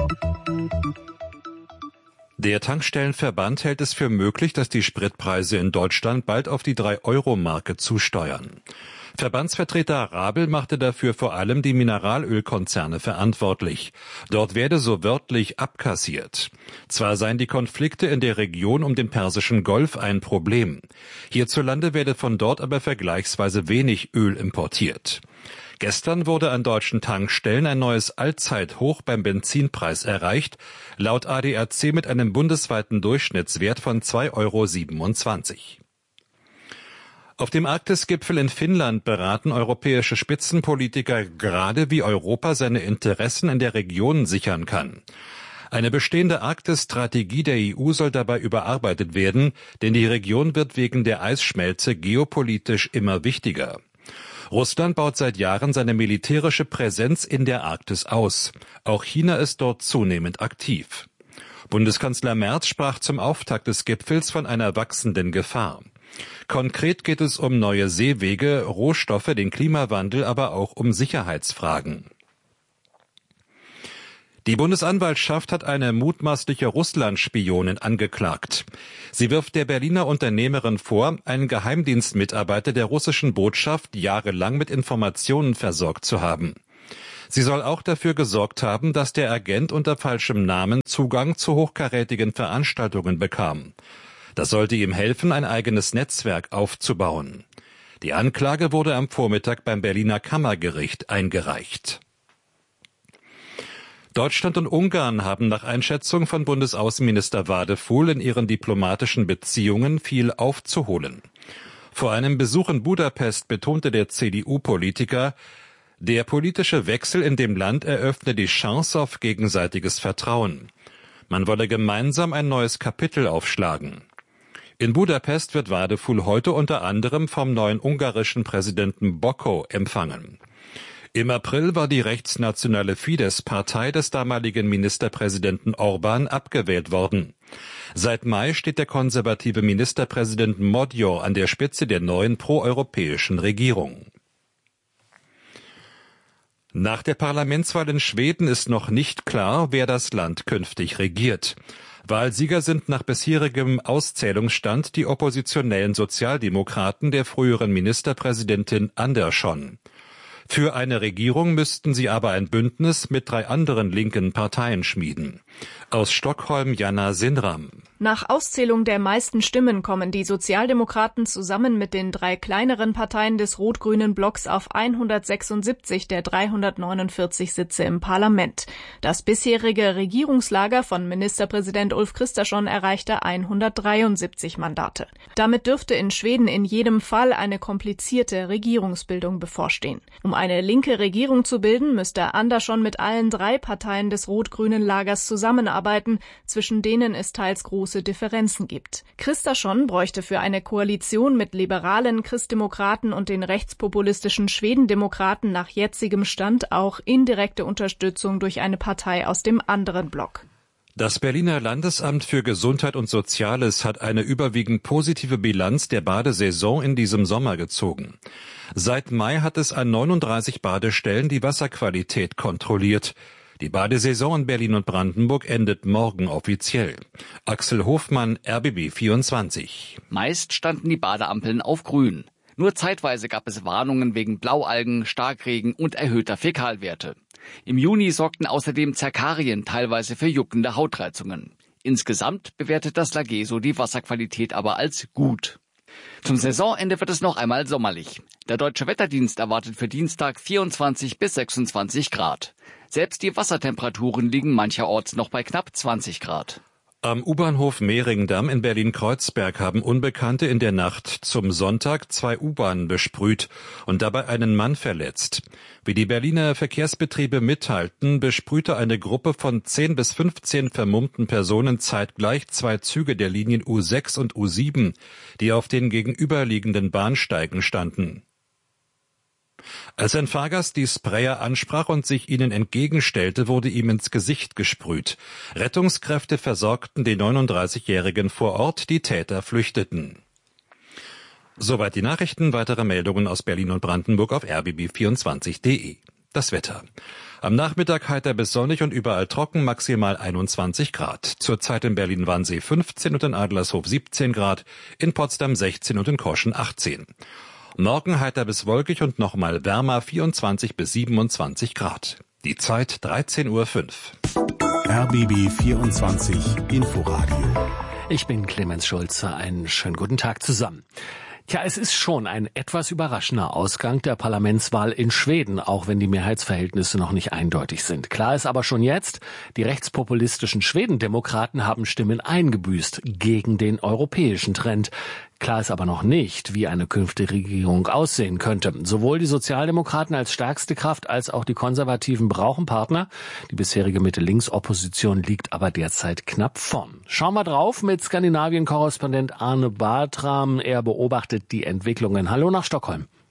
Der Tankstellenverband hält es für möglich, dass die Spritpreise in Deutschland bald auf die 3-Euro-Marke zusteuern. Verbandsvertreter Rabel machte dafür vor allem die Mineralölkonzerne verantwortlich. Dort werde so wörtlich abkassiert. Zwar seien die Konflikte in der Region um den Persischen Golf ein Problem. Hierzulande werde von dort aber vergleichsweise wenig Öl importiert. Gestern wurde an deutschen Tankstellen ein neues Allzeithoch beim Benzinpreis erreicht, laut ADAC mit einem bundesweiten Durchschnittswert von 2,27 €. Auf dem Arktisgipfel in Finnland beraten europäische Spitzenpolitiker gerade, wie Europa seine Interessen in der Region sichern kann. Eine bestehende Arktisstrategie der EU soll dabei überarbeitet werden, denn die Region wird wegen der Eisschmelze geopolitisch immer wichtiger. Russland baut seit Jahren seine militärische Präsenz in der Arktis aus. Auch China ist dort zunehmend aktiv. Bundeskanzler Merz sprach zum Auftakt des Gipfels von einer wachsenden Gefahr. Konkret geht es um neue Seewege, Rohstoffe, den Klimawandel, aber auch um Sicherheitsfragen. Die Bundesanwaltschaft hat eine mutmaßliche Russland-Spionin angeklagt. Sie wirft der Berliner Unternehmerin vor, einen Geheimdienstmitarbeiter der russischen Botschaft jahrelang mit Informationen versorgt zu haben. Sie soll auch dafür gesorgt haben, dass der Agent unter falschem Namen Zugang zu hochkarätigen Veranstaltungen bekam. Das sollte ihm helfen, ein eigenes Netzwerk aufzubauen. Die Anklage wurde am Vormittag beim Berliner Kammergericht eingereicht. Deutschland und Ungarn haben nach Einschätzung von Bundesaußenminister Wadefuhl in ihren diplomatischen Beziehungen viel aufzuholen. Vor einem Besuch in Budapest betonte der CDU-Politiker, der politische Wechsel in dem Land eröffne die Chance auf gegenseitiges Vertrauen. Man wolle gemeinsam ein neues Kapitel aufschlagen. In Budapest wird Wadefuhl heute unter anderem vom neuen ungarischen Präsidenten Bokko empfangen. Im April war die rechtsnationale Fidesz-Partei des damaligen Ministerpräsidenten Orbán abgewählt worden. Seit Mai steht der konservative Ministerpräsident Magyar an der Spitze der neuen proeuropäischen Regierung. Nach der Parlamentswahl in Schweden ist noch nicht klar, wer das Land künftig regiert. Wahlsieger sind nach bisherigem Auszählungsstand die oppositionellen Sozialdemokraten der früheren Ministerpräsidentin Andersson. Für eine Regierung müssten sie aber ein Bündnis mit 3 anderen linken Parteien schmieden. Aus Stockholm Jana Sinram. Nach Auszählung der meisten Stimmen kommen die Sozialdemokraten zusammen mit den 3 kleineren Parteien des rot-grünen Blocks auf 176 der 349 Sitze im Parlament. Das bisherige Regierungslager von Ministerpräsident Ulf Kristersson erreichte 173 Mandate. Damit dürfte in Schweden in jedem Fall eine komplizierte Regierungsbildung bevorstehen. Um eine linke Regierung zu bilden, müsste Andersson mit allen 3 Parteien des rot-grünen Lagers zusammenarbeiten, zwischen denen es teils große Differenzen gibt. Kristersson bräuchte für eine Koalition mit liberalen Christdemokraten und den rechtspopulistischen Schwedendemokraten nach jetzigem Stand auch indirekte Unterstützung durch eine Partei aus dem anderen Block. Das Berliner Landesamt für Gesundheit und Soziales hat eine überwiegend positive Bilanz der Badesaison in diesem Sommer gezogen. Seit Mai hat es an 39 Badestellen die Wasserqualität kontrolliert. Die Badesaison in Berlin und Brandenburg endet morgen offiziell. Axel Hofmann, RBB 24. Meist standen die Badeampeln auf grün. Nur zeitweise gab es Warnungen wegen Blaualgen, Starkregen und erhöhter Fäkalwerte. Im Juni sorgten außerdem Zerkarien teilweise für juckende Hautreizungen. Insgesamt bewertet das Lageso die Wasserqualität aber als gut. Zum Saisonende wird es noch einmal sommerlich. Der Deutsche Wetterdienst erwartet für Dienstag 24 bis 26 Grad. Selbst die Wassertemperaturen liegen mancherorts noch bei knapp 20 Grad. Am U-Bahnhof Mehringdamm in Berlin-Kreuzberg haben Unbekannte in der Nacht zum Sonntag 2 U-Bahnen besprüht und dabei einen Mann verletzt. Wie die Berliner Verkehrsbetriebe mitteilten, besprühte eine Gruppe von 10 bis 15 vermummten Personen zeitgleich 2 Züge der Linien U6 und U7, die auf den gegenüberliegenden Bahnsteigen standen. Als ein Fahrgast die Sprayer ansprach und sich ihnen entgegenstellte, wurde ihm ins Gesicht gesprüht. Rettungskräfte versorgten den 39-Jährigen vor Ort, die Täter flüchteten. Soweit die Nachrichten, weitere Meldungen aus Berlin und Brandenburg auf rbb24.de. Das Wetter. Am Nachmittag heiter bis sonnig und überall trocken, maximal 21 Grad. Zurzeit in Berlin-Wannsee 15 und in Adlershof 17 Grad, in Potsdam 16 und in Koschen 18. Morgen heiter bis wolkig und nochmal wärmer 24 bis 27 Grad. Die Zeit 13:05 Uhr. RBB 24 Inforadio. Ich bin Clemens Schulze. Einen schönen guten Tag zusammen. Tja, es ist schon ein etwas überraschender Ausgang der Parlamentswahl in Schweden, auch wenn die Mehrheitsverhältnisse noch nicht eindeutig sind. Klar ist aber schon jetzt, die rechtspopulistischen Schwedendemokraten haben Stimmen eingebüßt gegen den europäischen Trend. Klar ist aber noch nicht, wie eine künftige Regierung aussehen könnte. Sowohl die Sozialdemokraten als stärkste Kraft als auch die Konservativen brauchen Partner. Die bisherige Mitte-Links-Opposition liegt aber derzeit knapp vorn. Schauen wir drauf mit Skandinavien-Korrespondent Arne Bartram. Er beobachtet die Entwicklungen. Hallo nach Stockholm.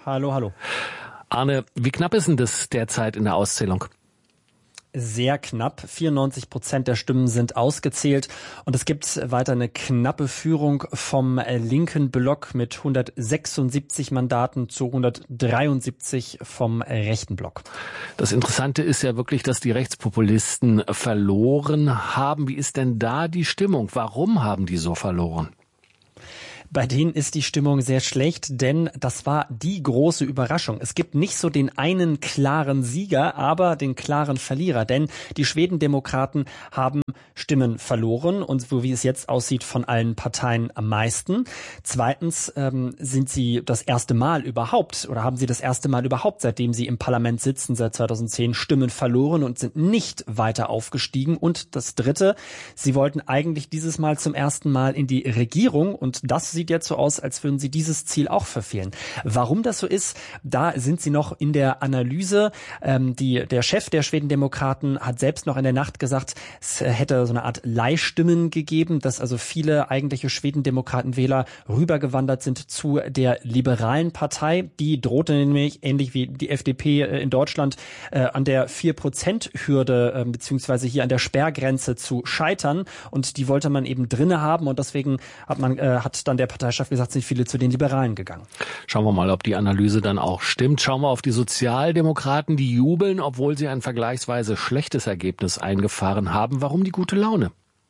Hallo. Arne, wie knapp ist denn das derzeit in der Auszählung? Sehr knapp. 94% der Stimmen sind ausgezählt und es gibt weiter eine knappe Führung vom linken Block mit 176 Mandaten zu 173 vom rechten Block. Das Interessante ist ja wirklich, dass die Rechtspopulisten verloren haben. Wie ist denn da die Stimmung? Warum haben die so verloren? Bei denen ist die Stimmung sehr schlecht, denn das war die große Überraschung. Es gibt nicht so den einen klaren Sieger, aber den klaren Verlierer, denn die Schwedendemokraten haben Stimmen verloren und so wie es jetzt aussieht von allen Parteien am meisten. Zweitens sind sie das erste Mal überhaupt oder haben sie das erste Mal überhaupt, seitdem sie im Parlament sitzen, seit 2010 Stimmen verloren und sind nicht weiter aufgestiegen. Und das Dritte, sie wollten eigentlich dieses Mal zum ersten Mal in die Regierung und das sieht jetzt so aus, als würden sie dieses Ziel auch verfehlen. Warum das so ist, da sind sie noch in der Analyse. Der Chef der Schwedendemokraten hat selbst noch in der Nacht gesagt, es hätte so eine Art Leihstimmen gegeben, dass also viele eigentliche Schwedendemokratenwähler rübergewandert sind zu der liberalen Partei. Die drohte nämlich, ähnlich wie die FDP in Deutschland, an der 4%-Hürde beziehungsweise hier an der Sperrgrenze zu scheitern. Und die wollte man eben drinne haben und deswegen hat dann der Parteichef gesagt, sind viele zu den Liberalen gegangen. Schauen wir mal, ob die Analyse dann auch stimmt. Schauen wir auf die Sozialdemokraten, die jubeln, obwohl sie ein vergleichsweise schlechtes Ergebnis eingefahren haben. Warum die gute Laune?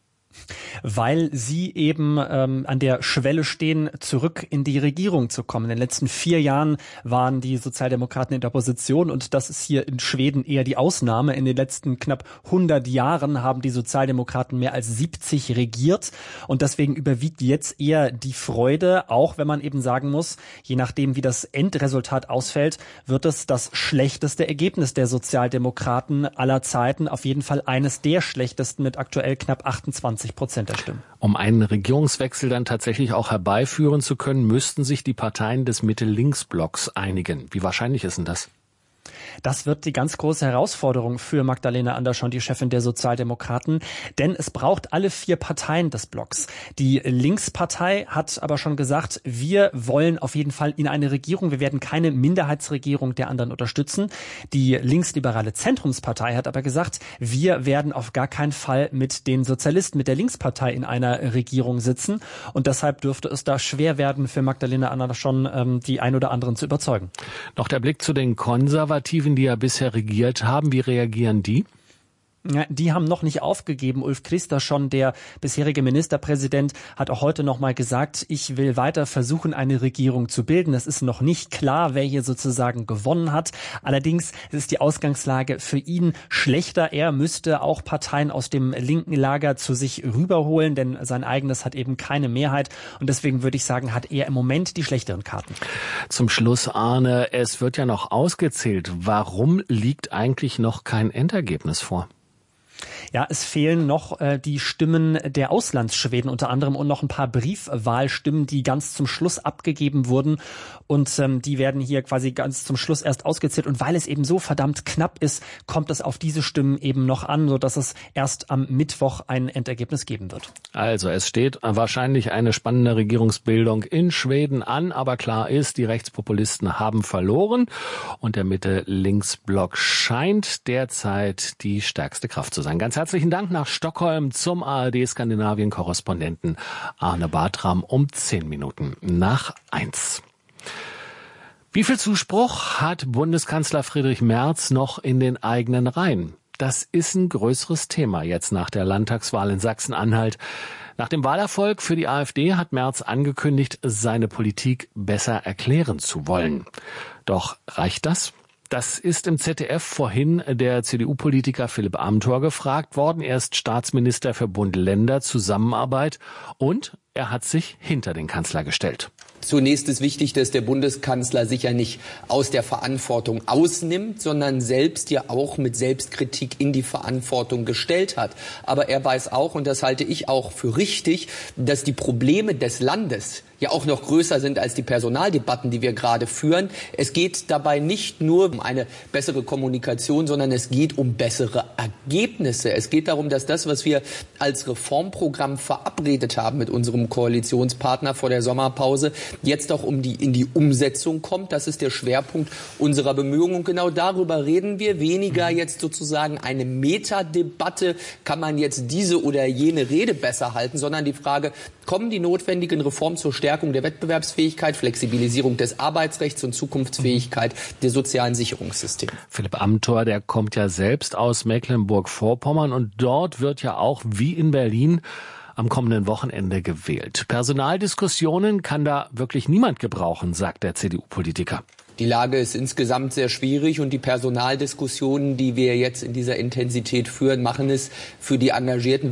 Weil sie eben an der Schwelle stehen, zurück in die Regierung zu kommen. In den letzten 4 Jahren waren die Sozialdemokraten in der Opposition und das ist hier in Schweden eher die Ausnahme. In den letzten knapp 100 Jahren haben die Sozialdemokraten mehr als 70 regiert und deswegen überwiegt jetzt eher die Freude, auch wenn man eben sagen muss, je nachdem wie das Endresultat ausfällt, wird es das schlechteste Ergebnis der Sozialdemokraten aller Zeiten, auf jeden Fall eines der schlechtesten mit aktuell knapp 28% der Stimmen. Um einen Regierungswechsel dann tatsächlich auch herbeiführen zu können, müssten sich die Parteien des Mitte-Links-Blocks einigen. Wie wahrscheinlich ist denn das? Das wird die ganz große Herausforderung für Magdalena Andersson, die Chefin der Sozialdemokraten, denn es braucht alle 4 Parteien des Blocks. Die Linkspartei hat aber schon gesagt, wir wollen auf jeden Fall in eine Regierung, wir werden keine Minderheitsregierung der anderen unterstützen. Die linksliberale Zentrumspartei hat aber gesagt, wir werden auf gar keinen Fall mit den Sozialisten, mit der Linkspartei in einer Regierung sitzen und deshalb dürfte es da schwer werden für Magdalena Andersson, die ein oder anderen zu überzeugen. Noch der Blick zu den Konservativen, die ja bisher regiert haben. Wie reagieren die? Ja, die haben noch nicht aufgegeben. Ulf Kristersson, der bisherige Ministerpräsident, hat auch heute noch mal gesagt, ich will weiter versuchen, eine Regierung zu bilden. Es ist noch nicht klar, wer hier sozusagen gewonnen hat. Allerdings ist die Ausgangslage für ihn schlechter. Er müsste auch Parteien aus dem linken Lager zu sich rüberholen, denn sein eigenes hat eben keine Mehrheit. Und deswegen würde ich sagen, hat er im Moment die schlechteren Karten. Zum Schluss, Arne, es wird ja noch ausgezählt. Warum liegt eigentlich noch kein Endergebnis vor? Ja, es fehlen noch die Stimmen der Auslandsschweden unter anderem und noch ein paar Briefwahlstimmen, die ganz zum Schluss abgegeben wurden und die werden hier quasi ganz zum Schluss erst ausgezählt und weil es eben so verdammt knapp ist, kommt es auf diese Stimmen eben noch an, sodass es erst am Mittwoch ein Endergebnis geben wird. Also es steht wahrscheinlich eine spannende Regierungsbildung in Schweden an, aber klar ist, die Rechtspopulisten haben verloren und der Mitte-Links-Block scheint derzeit die stärkste Kraft zu sein. Ganz herzlichen Dank nach Stockholm zum ARD-Skandinavien-Korrespondenten Arne Bartram um 1:10. Wie viel Zuspruch hat Bundeskanzler Friedrich Merz noch in den eigenen Reihen? Das ist ein größeres Thema jetzt nach der Landtagswahl in Sachsen-Anhalt. Nach dem Wahlerfolg für die AfD hat Merz angekündigt, seine Politik besser erklären zu wollen. Doch reicht das? Das ist im ZDF vorhin der CDU-Politiker Philipp Amthor gefragt worden. Er ist Staatsminister für Bund-Länder-Zusammenarbeit und er hat sich hinter den Kanzler gestellt. Zunächst ist wichtig, dass der Bundeskanzler sich ja nicht aus der Verantwortung ausnimmt, sondern selbst ja auch mit Selbstkritik in die Verantwortung gestellt hat. Aber er weiß auch, und das halte ich auch für richtig, dass die Probleme des Landes ja auch noch größer sind als die Personaldebatten, die wir gerade führen. Es geht dabei nicht nur um eine bessere Kommunikation, sondern es geht um bessere Ergebnisse. Es geht darum, dass das, was wir als Reformprogramm verabredet haben mit unserem unserem Koalitionspartner vor der Sommerpause, jetzt auch in die Umsetzung kommt. Das ist der Schwerpunkt unserer Bemühungen. Und genau darüber reden wir. Weniger jetzt sozusagen eine Metadebatte, kann man jetzt diese oder jene Rede besser halten, sondern die Frage, kommen die notwendigen Reformen zur Stärkung der Wettbewerbsfähigkeit, Flexibilisierung des Arbeitsrechts und Zukunftsfähigkeit der sozialen Sicherungssysteme? Philipp Amthor, der kommt ja selbst aus Mecklenburg-Vorpommern und dort wird ja auch wie in Berlin am kommenden Wochenende gewählt. Personaldiskussionen kann da wirklich niemand gebrauchen, sagt der CDU-Politiker. Die Lage ist insgesamt sehr schwierig und die Personaldiskussionen, die wir jetzt in dieser Intensität führen, machen es für die engagierten